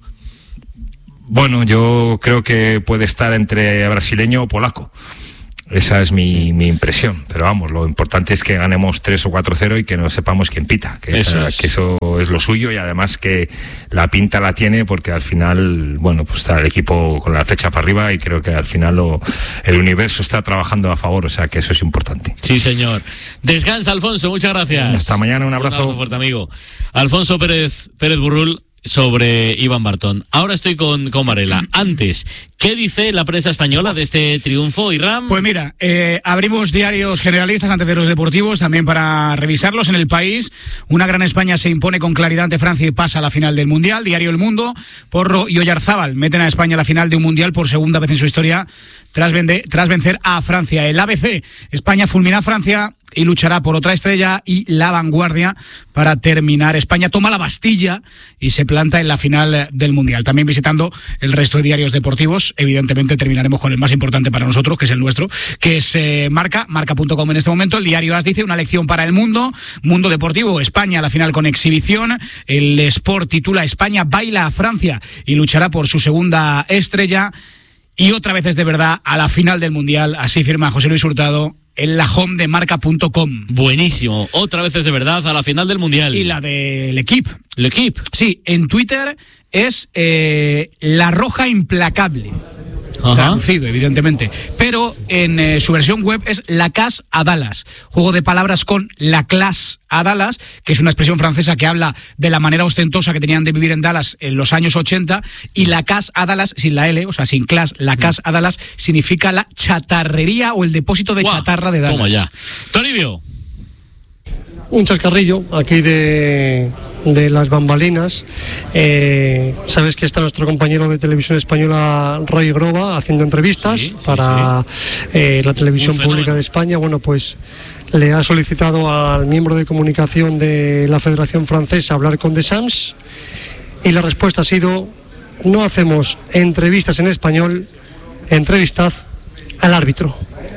Bueno, yo creo que puede estar entre brasileño o polaco. Esa es mi, mi impresión, pero vamos, lo importante es que ganemos tres o cuatro cero y que no sepamos quién pita, que eso, esa, es. que eso es lo suyo, y además que la pinta la tiene porque al final, bueno, pues está el equipo con la flecha para arriba y creo que al final lo, el universo está trabajando a favor, o sea que eso es importante. Sí, señor. Descansa, Alfonso, muchas gracias. Hasta mañana, un abrazo. Un abrazo fuerte, amigo. Alfonso Pérez, Pérez Burrul, sobre Iván Bartón. Ahora estoy con, con Varela. Antes, ¿qué dice la prensa española de este triunfo, Irán? Pues mira, eh, abrimos diarios generalistas antes de los deportivos, también para revisarlos. En El País, una gran España se impone con claridad ante Francia y pasa a la final del Mundial. Diario El Mundo, Porro y Oyarzábal meten a España a la final de un Mundial por segunda vez en su historia, tras, vende, tras vencer a Francia. El A B C, España fulmina a Francia y luchará por otra estrella. Y La Vanguardia, para terminar, España toma la Bastilla y se planta en la final del Mundial. También visitando el resto de diarios deportivos, evidentemente terminaremos con el más importante para nosotros, que es el nuestro, que es eh, Marca, marca punto com en este momento. El diario AS dice: una lección para el mundo, Mundo Deportivo, España a la final con exhibición. El Sport titula: España baila a Francia y luchará por su segunda estrella. Y otra vez es de verdad a la final del Mundial, así firma José Luis Hurtado en la home de marca punto com. Buenísimo, otra vez es de verdad a la final del Mundial. Y la del L'Equipe. L'Equipe. Sí, en Twitter es eh, La Roja Implacable. Ajá. Traducido, evidentemente. Pero en eh, su versión web es La Cas a Dallas. Juego de palabras con La Classe a Dallas, que es una expresión francesa que habla de la manera ostentosa que tenían de vivir en Dallas en los años ochenta. Y La Cas a Dallas, sin la L, o sea, sin class, La Cas a Dallas significa la chatarrería o el depósito de wow. chatarra de Dallas. Toma ya. Toribio. Un chascarrillo aquí de, de las bambalinas. Eh, sabes que está nuestro compañero de televisión española, Roy Groba, haciendo entrevistas sí, sí, para sí. Eh, la televisión pública de España. Bueno, pues le ha solicitado al miembro de comunicación de la Federación Francesa hablar con Deschamps y la respuesta ha sido: no hacemos entrevistas en español, entrevistad al árbitro.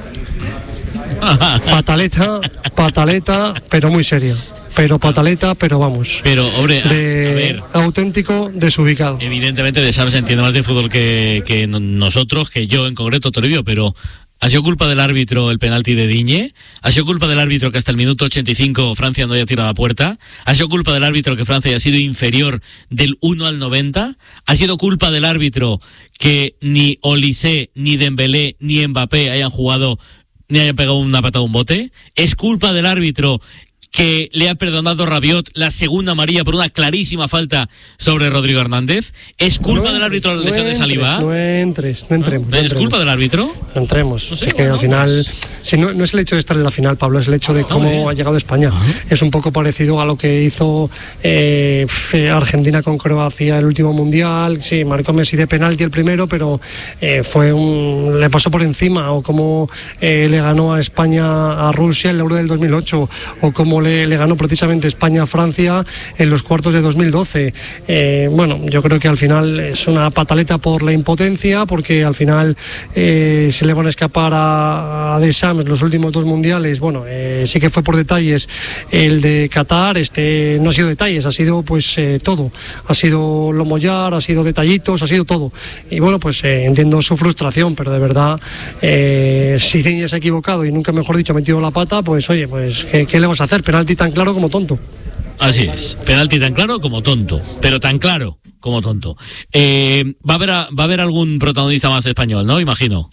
Pataleta, pataleta, pero muy seria. Pero pataleta, pero vamos. Pero, hombre, a, de a ver. Auténtico desubicado. Evidentemente, Deschamps entiende más de fútbol que, que nosotros, que yo en concreto, Toribio, pero ¿ha sido culpa del árbitro el penalti de Digne? ¿Ha sido culpa del árbitro que hasta el minuto ochenta y cinco Francia no haya tirado a puerta? ¿Ha sido culpa del árbitro que Francia haya sido inferior del uno al noventa? ¿Ha sido culpa del árbitro que ni Olise, ni Dembélé, ni Mbappé hayan jugado, ni haya pegado una patada a un bote? ¿Es culpa del árbitro que le ha perdonado Rabiot la segunda amarilla por una clarísima falta sobre Rodrigo Hernández? ¿Es culpa no, del árbitro la lesión no de Saliba? No entres, no entremos. ¿No? ¿Es entremos. culpa del árbitro? No entremos. No sé, es que bueno, al final, pues... si no, no es el hecho de estar en la final, Pablo, es el hecho de ah, cómo bien. ha llegado España. Uh-huh. Es un poco parecido a lo que hizo eh, Argentina con Croacia el último mundial. Sí, marcó Messi de penalti el primero, pero eh, fue un, le pasó por encima. O cómo eh, le ganó a España a Rusia en el Euro del dos mil ocho, o cómo Le, le ganó precisamente España a Francia en los cuartos de dos mil doce. Eh, bueno, yo creo que al final es una pataleta por la impotencia, porque al final eh, se le van a escapar a, a Deschamps los últimos dos mundiales. Bueno, eh, sí que fue por detalles el de Qatar, este no ha sido detalles, ha sido pues eh, todo. Ha sido lo mollar, ha sido detallitos, ha sido todo. Y bueno, pues eh, entiendo su frustración, pero de verdad, eh, si Digne se ha equivocado y nunca mejor dicho ha metido la pata, pues oye, pues ¿qué, qué le vas a hacer? Penalti tan claro como tonto. Así es, penalti tan claro como tonto, pero tan claro como tonto. Eh, va a haber a, va a haber algún protagonista más español, ¿no? Imagino.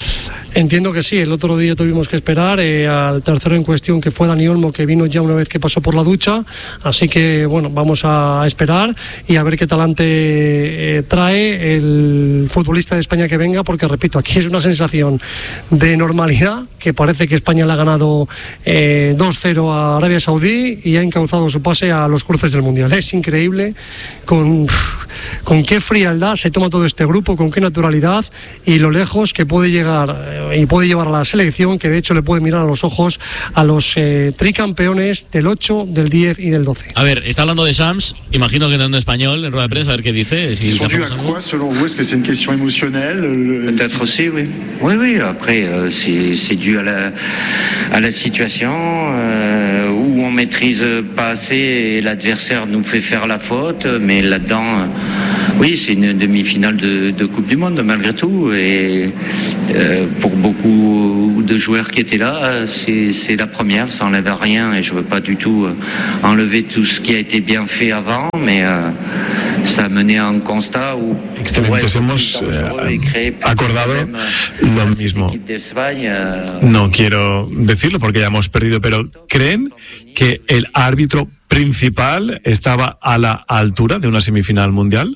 Entiendo que sí, el otro día tuvimos que esperar eh, al tercero en cuestión, que fue Dani Olmo, que vino ya una vez que pasó por la ducha, así que bueno, vamos a esperar y a ver qué talante eh, trae el futbolista de España que venga, porque repito, aquí es una sensación de normalidad, que parece que España le ha ganado eh, dos cero a Arabia Saudí y ha encauzado su pase a los cruces del Mundial. Es increíble con, con qué frialdad se toma todo este grupo, con qué naturalidad y lo lejos que puede llegar y puede llevar a la selección, que de hecho le puede mirar a los ojos a los eh, tricampeones del ocho, del diez y del doce. A ver, está hablando de Shams, imagino que en español, en rueda de prensa, a ver qué dice. Si sont dus à quoi, selon vous? Est-ce que c'est une question émotionnelle? Peut-être aussi, oui. Oui, oui, après, euh, c'est, c'est dû à la, à la situation euh, où on maîtrise pas assez et l'adversaire nous fait faire la faute, mais là-dedans, euh, oui, c'est une demi-finale de, de Coupe du Monde, malgré tout, et euh, pour beaucoup de joueurs qui étaient là, c'est, c'est la première, ça enlève rien, et je veux pas du tout enlever tout ce qui a été bien fait avant, mais euh, ça a mené a un constat où excelentes, hemos eh, acordado lo mismo. No quiero decirlo porque ya hemos perdido, pero ¿creen que el árbitro principal estaba a la altura de una semifinal mundial?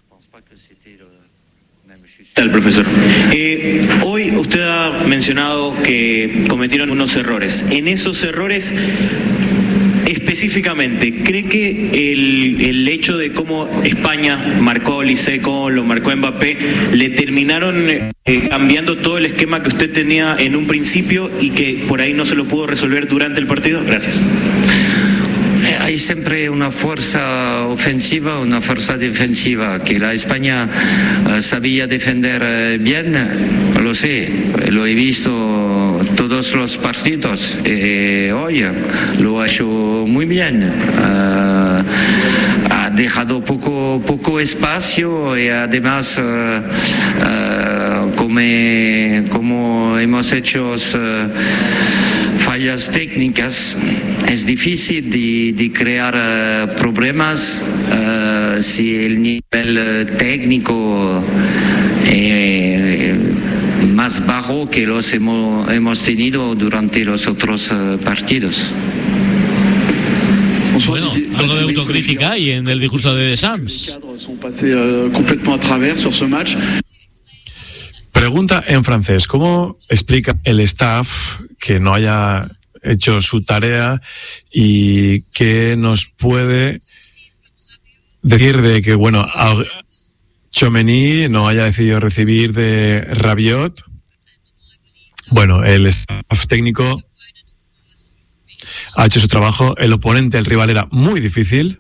Tal, profesor. Eh, hoy usted ha mencionado que cometieron unos errores. En esos errores, específicamente, ¿cree que el, el hecho de cómo España marcó a Olise, cómo lo marcó a Mbappé, le terminaron eh, cambiando todo el esquema que usted tenía en un principio y que por ahí no se lo pudo resolver durante el partido? Gracias. Hay siempre una fuerza ofensiva, una fuerza defensiva, que la España uh, sabía defender uh, bien, lo sé, lo he visto todos los partidos, eh, hoy lo ha hecho muy bien, uh, ha dejado poco, poco espacio y además uh, uh, como, como hemos hecho uh, fallas técnicas, es difícil de, de crear uh, problemas uh, si el nivel uh, técnico es más bajo que los hemos, hemos tenido durante los otros uh, partidos. Bueno, algo de autocrítica hay en el discurso de Deschamps. Pregunta en francés, ¿cómo explica el staff que no haya hecho su tarea y qué nos puede decir de que, bueno, Tchouaméni no haya decidido recibir de Rabiot? Bueno, el staff técnico ha hecho su trabajo, el oponente, el rival era muy difícil.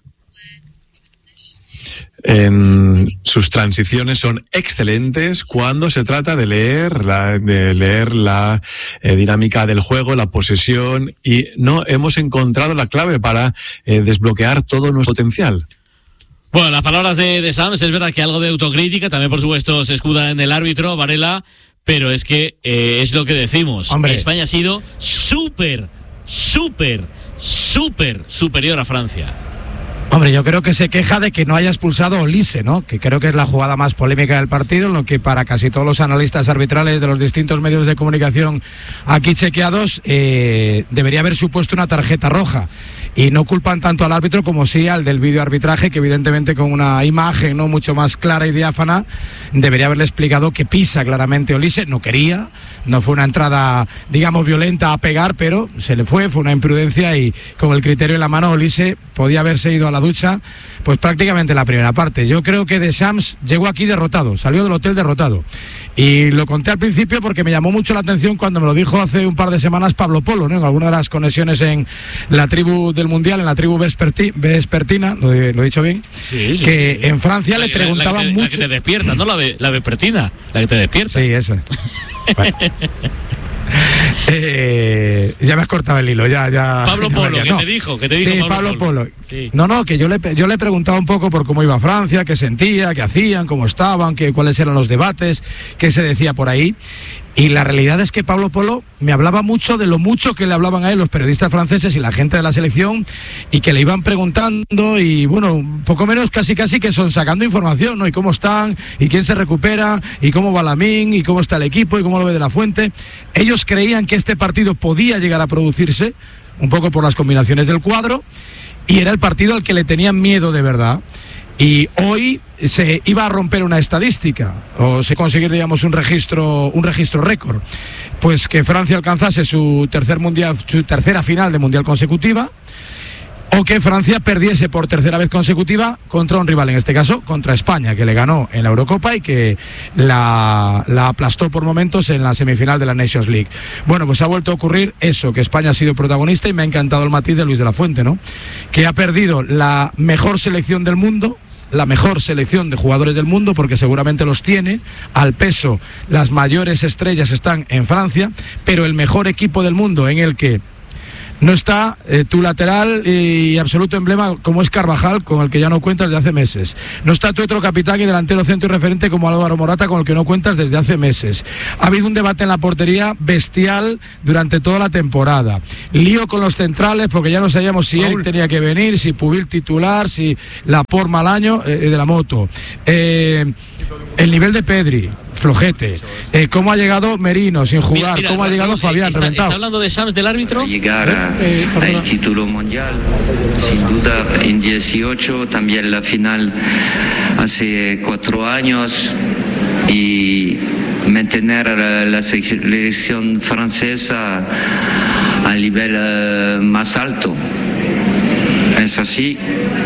En sus transiciones son excelentes cuando se trata de leer la, de leer la eh, dinámica del juego, la posesión, y no hemos encontrado la clave para eh, desbloquear todo nuestro potencial. Bueno, las palabras de, de Shams, es verdad que algo de autocrítica, también por supuesto se escuda en el árbitro, Varela, pero es que eh, es lo que decimos. Hombre. España ha sido súper, súper, súper superior a Francia. Hombre, yo creo que se queja de que no haya expulsado a Olise, ¿no? Que creo que es la jugada más polémica del partido, en lo que para casi todos los analistas arbitrales de los distintos medios de comunicación aquí chequeados eh, debería haber supuesto una tarjeta roja. Y no culpan tanto al árbitro como sí al del videoarbitraje, que evidentemente con una imagen no mucho más clara y diáfana debería haberle explicado que pisa claramente Olise. No quería, no fue una entrada, digamos, violenta a pegar, pero se le fue, fue una imprudencia, y con el criterio en la mano Olise podía haberse ido a la ducha pues prácticamente la primera parte. Yo creo que Deschamps llegó aquí derrotado, salió del hotel derrotado, y lo conté al principio porque me llamó mucho la atención cuando me lo dijo hace un par de semanas Pablo Polo, ¿no? En alguna de las conexiones en la tribu del Mundial, en la tribu vesperti, vespertina, lo he, lo he dicho bien, sí, sí, que sí, en Francia la, le preguntaban la que te, mucho. La que te despierta, no la, la vespertina, la que te despierta. Sí, esa. Bueno. Eh, ya me has cortado el hilo, ya, ya. Pablo ya Polo, que no. te dijo, que te dijo sí, Pablo, Pablo Polo. Polo. Sí. No, no, que yo le, yo le he preguntado un poco por cómo iba Francia, qué sentía, qué hacían, cómo estaban, qué, cuáles eran los debates, qué se decía por ahí. Y la realidad es que Pablo Polo me hablaba mucho de lo mucho que le hablaban a él los periodistas franceses y la gente de la selección, y que le iban preguntando y bueno, poco menos casi casi que son sacando información, ¿no? Y cómo están, y quién se recupera, y cómo va Lamine, y cómo está el equipo, y cómo lo ve de la Fuente. Ellos creían que este partido podía llegar a producirse, un poco por las combinaciones del cuadro, y era el partido al que le tenían miedo de verdad. Y hoy se iba a romper una estadística, o se conseguir, digamos, un registro, un registro récord, pues que Francia alcanzase su tercer mundial, su tercera final de mundial consecutiva, o que Francia perdiese por tercera vez consecutiva contra un rival, en este caso contra España, que le ganó en la Eurocopa y que la, la aplastó por momentos en la semifinal de la Nations League. Bueno, pues ha vuelto a ocurrir eso, que España ha sido protagonista, y me ha encantado el matiz de Luis de la Fuente, ¿no? Que ha perdido la mejor selección del mundo, la mejor selección de jugadores del mundo, porque seguramente los tiene al peso, las mayores estrellas están en Francia, pero el mejor equipo del mundo, en el que no está eh, tu lateral y absoluto emblema como es Carvajal, con el que ya no cuentas desde hace meses. No está tu otro capitán y delantero centro y referente como Álvaro Morata, con el que no cuentas desde hace meses. Ha habido un debate en la portería bestial durante toda la temporada. Lío con los centrales, porque ya no sabíamos si Eric tenía que venir, si Pubil titular, si Laporte mal año eh, de la moto. Eh, el nivel de Pedri, flojete. Eh, ¿Cómo ha llegado Merino sin jugar? Mira, mira, ¿Cómo ha llegado Fabián está, reventado? ¿Está hablando de Sams, del árbitro? Llegar a, eh, eh, al título mundial, sin duda, en dieciocho, también la final hace cuatro años, y mantener la, la selección francesa al nivel uh, más alto. Es así.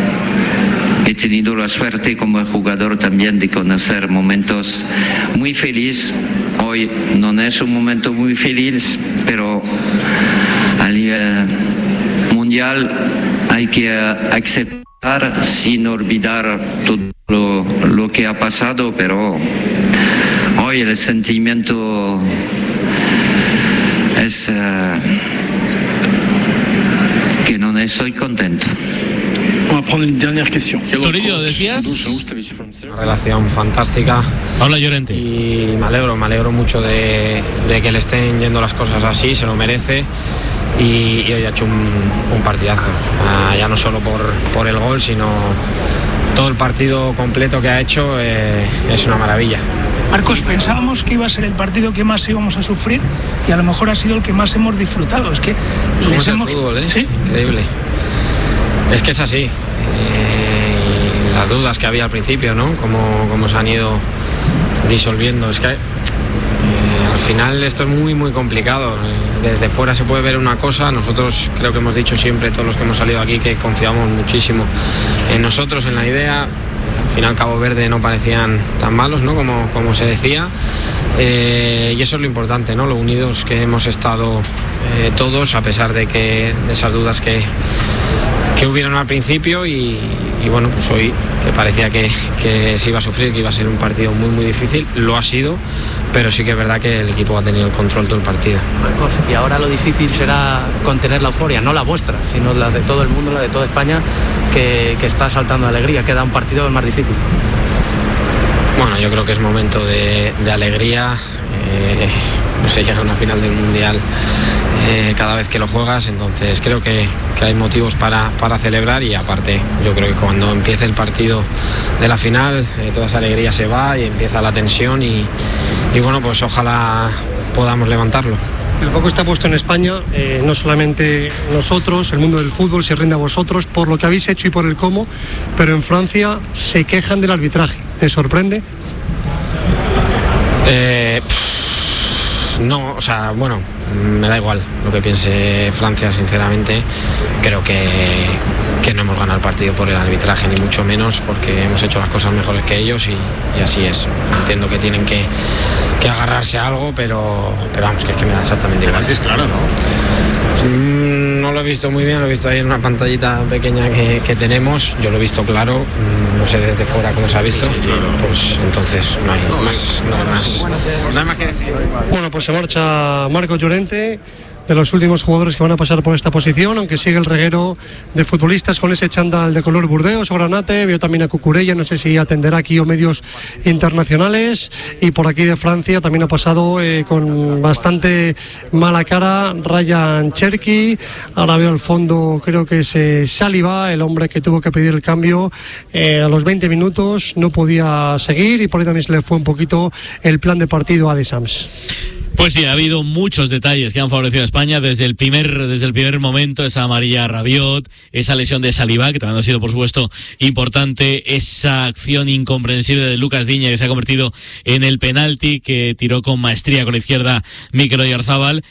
He tenido la suerte como jugador también de conocer momentos muy felices. Hoy no es un momento muy feliz, pero a nivel mundial hay que aceptar sin olvidar todo lo, lo que ha pasado, pero hoy el sentimiento es uh, que no estoy contento. Vamos a poner una dernière question. Torillo, decías. Una relación fantástica. Habla Llorente. Y me alegro, me alegro mucho de, de que le estén yendo las cosas así, se lo merece. Y, y hoy ha hecho un, un partidazo. Uh, ya no solo por, por el gol, sino todo el partido completo que ha hecho eh, es una maravilla. Marcos, pensábamos que iba a ser el partido que más íbamos a sufrir, y a lo mejor ha sido el que más hemos disfrutado. Es que ¿Cómo les es el hemos... fútbol, eh? ¿Sí? Increíble. Es que es así. Eh, las dudas que había al principio, ¿no? Cómo, cómo se han ido disolviendo. Es que eh, al final esto es muy, muy complicado. Desde fuera se puede ver una cosa. Nosotros creo que hemos dicho siempre, todos los que hemos salido aquí, que confiamos muchísimo en nosotros, en la idea. Al final Cabo Verde no parecían tan malos, ¿no? Como, como se decía. Eh, y eso es lo importante, ¿no? Lo unidos que hemos estado eh, todos, a pesar de que de esas dudas que que hubieron al principio, y, y bueno, pues hoy que parecía que, que se iba a sufrir, que iba a ser un partido muy muy difícil, lo ha sido, pero sí que es verdad que el equipo ha tenido el control todo el partido. Marcos, y ahora lo difícil será contener la euforia, no la vuestra, sino la de todo el mundo, la de toda España, que, que está saltando de alegría. Queda un partido más difícil. Bueno, yo creo que es momento de, de alegría. Eh, no sé, llega a una final del Mundial eh, cada vez que lo juegas, entonces creo que, que hay motivos para, para celebrar, y aparte yo creo que cuando empiece el partido de la final eh, toda esa alegría se va y empieza la tensión, y, y bueno, pues ojalá podamos levantarlo. El foco está puesto en España, eh, no solamente nosotros, el mundo del fútbol se rinde a vosotros por lo que habéis hecho y por el cómo, pero en Francia se quejan del arbitraje. ¿Te sorprende? Eh, pff, no, o sea, bueno, me da igual lo que piense Francia, sinceramente. Creo que, que no hemos ganado el partido por el arbitraje, ni mucho menos, porque hemos hecho las cosas mejores que ellos, y, y así es. Entiendo que tienen que, que agarrarse a algo, pero, pero vamos, que es que me da exactamente igual. Es claro, ¿no? Mm, no lo he visto muy bien, lo he visto ahí en una pantallita pequeña que, que tenemos. Yo lo he visto claro, mm, no sé desde fuera cómo se ha visto. Sí, sí, claro. Pues entonces no hay más, no hay más, no hay más que decir. Bueno, pues se marcha Marcos Llorente. de los últimos jugadores que van a pasar por esta posición, aunque sigue el reguero de futbolistas con ese chándal de color burdeos o granate. Veo también a Cucurella, no sé si atenderá aquí o medios internacionales. Y por aquí de Francia también ha pasado eh, con bastante mala cara Ryan Cherki. Ahora veo al fondo, creo que es eh, Saliba, el hombre que tuvo que pedir el cambio eh, a los veinte minutos, no podía seguir y por ahí también se le fue un poquito el plan de partido a Deschamps. Pues sí, ha habido muchos detalles que han favorecido a España desde el primer desde el primer momento, esa amarilla a Rabiot, esa lesión de Saliba, que también ha sido, por supuesto, importante, esa acción incomprensible de Lucas Diña, que se ha convertido en el penalti que tiró con maestría con la izquierda Mikel Oyarzabal,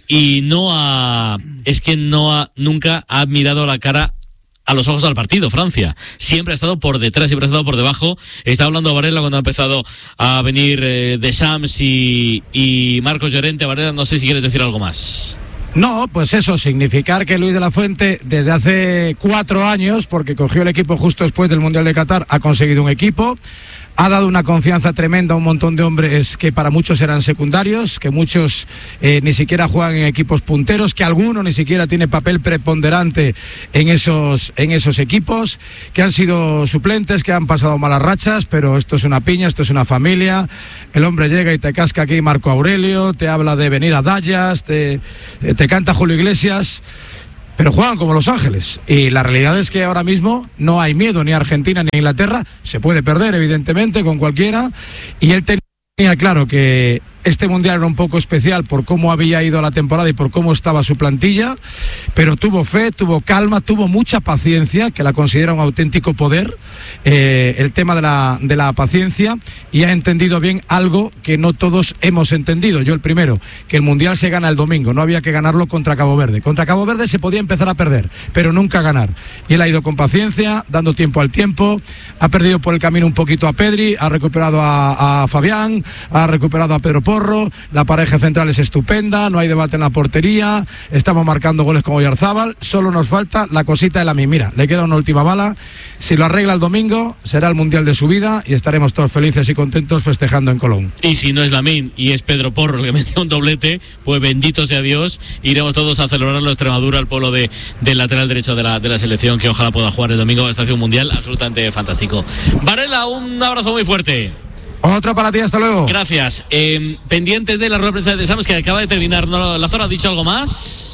y no ha, es que no ha, nunca ha mirado la cara a los ojos al partido, Francia. Siempre ha estado por detrás, siempre ha estado por debajo. Está hablando Varela cuando ha empezado a venir eh, Deschamps y, y Marcos Llorente. Varela, no sé si quieres decir algo más. No, pues eso, significar que Luis de la Fuente desde hace cuatro años, porque cogió el equipo justo después del Mundial de Qatar, ha conseguido un equipo, ha dado una confianza tremenda a un montón de hombres que para muchos eran secundarios, que muchos eh, ni siquiera juegan en equipos punteros, que alguno ni siquiera tiene papel preponderante en esos, en esos equipos, que han sido suplentes, que han pasado malas rachas, pero esto es una piña, esto es una familia. El hombre llega y te casca aquí Marco Aurelio, te habla de venir a Dallas, te, te canta Julio Iglesias, pero juegan como Los Ángeles. Y la realidad es que ahora mismo no hay miedo ni a Argentina ni a Inglaterra. Se puede perder, evidentemente, con cualquiera. Y él tenía claro que este Mundial era un poco especial por cómo había ido la temporada y por cómo estaba su plantilla, pero tuvo fe, tuvo calma, tuvo mucha paciencia, que la considera un auténtico poder, eh, el tema de la, de la paciencia, y ha entendido bien algo que no todos hemos entendido. Yo el primero, que el Mundial se gana el domingo, no había que ganarlo contra Cabo Verde. Contra Cabo Verde se podía empezar a perder, pero nunca ganar. Y él ha ido con paciencia, dando tiempo al tiempo, ha perdido por el camino un poquito a Pedri, ha recuperado a, a Fabián, ha recuperado a Pedro Porro, la pareja central es estupenda, no hay debate en la portería, estamos marcando goles con Oyarzabal, solo nos falta la cosita de la mí. Mira, le queda una última bala, si lo arregla el domingo será el Mundial de su vida y estaremos todos felices y contentos festejando en Colón. Y si no es Lamine y es Pedro Porro el que metió un doblete, pues bendito sea Dios, iremos todos a celebrarlo a Extremadura, al pueblo de, del lateral derecho de la, de la selección, que ojalá pueda jugar el domingo. Esta hace un Mundial absolutamente fantástico. Varela, un abrazo muy fuerte. Otro para ti, hasta luego. Gracias. Eh, pendiente de la rueda de prensa de Deschamps, que acaba de terminar. ¿No? ¿La zona ha dicho algo más?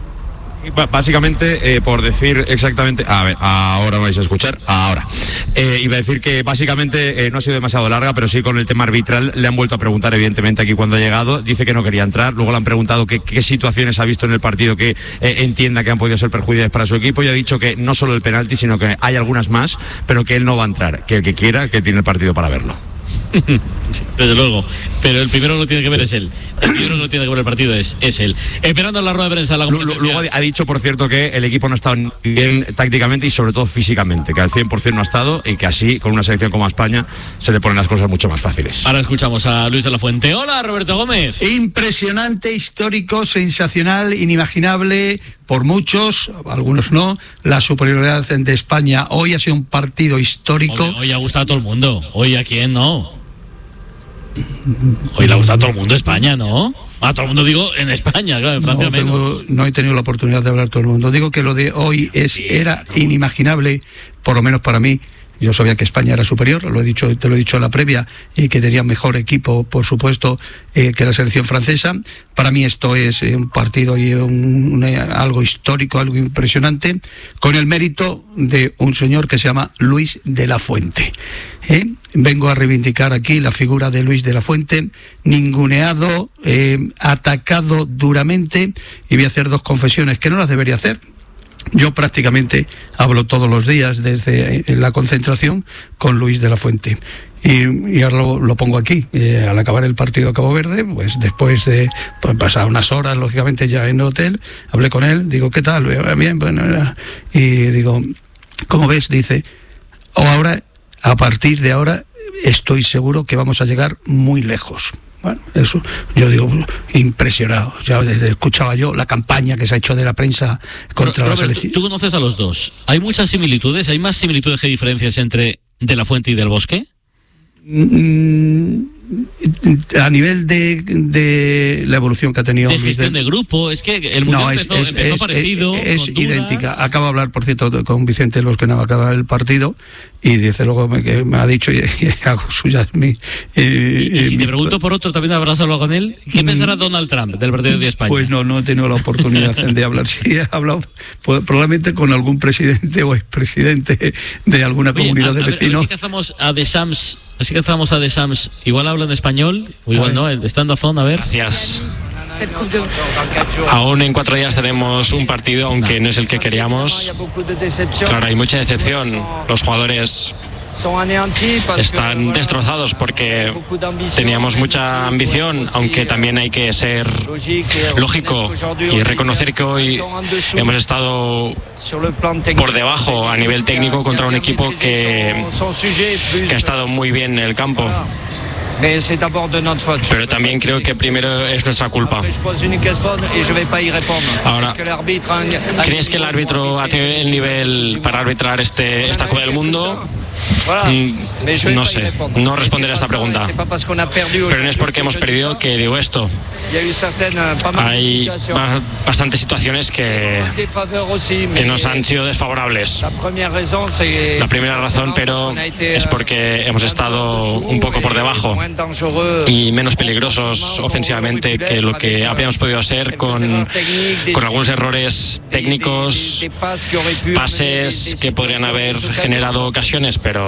Básicamente, eh, por decir exactamente, a ver, ahora vais a escuchar, ahora. Eh, iba a decir que básicamente eh, no ha sido demasiado larga, pero sí con el tema arbitral le han vuelto a preguntar, evidentemente, aquí cuando ha llegado. Dice que no quería entrar, luego le han preguntado qué, qué situaciones ha visto en el partido que eh, entienda que han podido ser perjudiciales para su equipo, y ha dicho que no solo el penalti, sino que hay algunas más, pero que él no va a entrar, que el que quiera, que tiene el partido para verlo. Sí, desde luego, pero el primero que lo tiene que ver es él. El primero que lo tiene que ver el partido es, es él. Esperando la rueda de prensa. La Luego ha dicho, por cierto, que el equipo no ha estado bien tácticamente y sobre todo físicamente, que al cien por ciento no ha estado, y que así, con una selección como España, se le ponen las cosas mucho más fáciles. Ahora escuchamos a Luis de la Fuente. Hola, Roberto Gómez. Impresionante, histórico, sensacional, inimaginable, por muchos, algunos no, la superioridad de España. Hoy ha sido un partido histórico. Hoy, hoy ha gustado a todo el mundo. Hoy a quién no. Hoy le ha gustado a todo el mundo España, ¿no? A todo el mundo, digo, en España, claro, en Francia no, menos. Tengo, no he tenido la oportunidad de hablar todo el mundo. Digo que lo de hoy es sí, era inimaginable, por lo menos para mí. Yo sabía que España era superior, lo he dicho, te lo he dicho en la previa, y que tenía mejor equipo, por supuesto, eh, que la selección francesa. Para mí esto es eh, un partido y un, un, algo histórico, algo impresionante, con el mérito de un señor que se llama Luis de la Fuente. ¿Eh? Vengo a reivindicar aquí la figura de Luis de la Fuente, ninguneado, eh, atacado duramente, y voy a hacer dos confesiones que no las debería hacer. Yo prácticamente hablo todos los días desde la concentración con Luis de la Fuente. Y, y ahora lo, lo pongo aquí, eh, al acabar el partido de Cabo Verde, pues después de pues, pasar unas horas, lógicamente, ya en el hotel, hablé con él, digo, ¿qué tal? Bien, bueno, y digo, ¿cómo ves? Dice, o ahora, a partir de ahora, estoy seguro que vamos a llegar muy lejos. Bueno, eso, yo digo, impresionado. Ya escuchaba yo la campaña que se ha hecho de la prensa contra Robert, la selección. Tú conoces a los dos. ¿Hay muchas similitudes? ¿Hay más similitudes que diferencias entre De la Fuente y Del Bosque? Mm, a nivel de, de la evolución que ha tenido de Luis gestión del- de grupo, es que el mundial no, es, empezó, es, empezó es- parecido. es Honduras. idéntica. Acabo de hablar, por cierto, con Vicente los que no acaba el partido y dice luego me, que me ha dicho y, y hago suyas mi. Y, Y si mi- te pregunto por otro, también habrás hablado con él. ¿Qué pensará Donald Trump del partido de España? Pues no, no he tenido la oportunidad de hablar. Sí, he hablado pues, probablemente con algún presidente o expresidente de alguna Oye, comunidad a- de a ver, a ver vecinos. si cazamos a The Sams, así cazamos a The Sams. Igual habla en español, o igual no, estando a zona, a ver. Gracias. Aún en cuatro días tenemos un partido, aunque no es el que queríamos. Claro, hay mucha decepción. Los jugadores están destrozados porque teníamos mucha ambición, aunque también hay que ser lógico y reconocer que hoy hemos estado por debajo a nivel técnico contra un equipo que, que ha estado muy bien en el campo. Pero también creo que primero es nuestra culpa. Ahora, ¿crees que el árbitro ha tenido el nivel para arbitrar este, esta Copa del Mundo? Mm, no sé, no responderé a esta pregunta. Pero no es porque hemos perdido que digo esto. Hay ba- bastantes situaciones que, que nos han sido desfavorables. La primera razón, pero es porque hemos estado un poco por debajo y menos peligrosos ofensivamente que lo que habíamos podido ser, con, con algunos errores técnicos, pases que podrían haber generado ocasiones, pero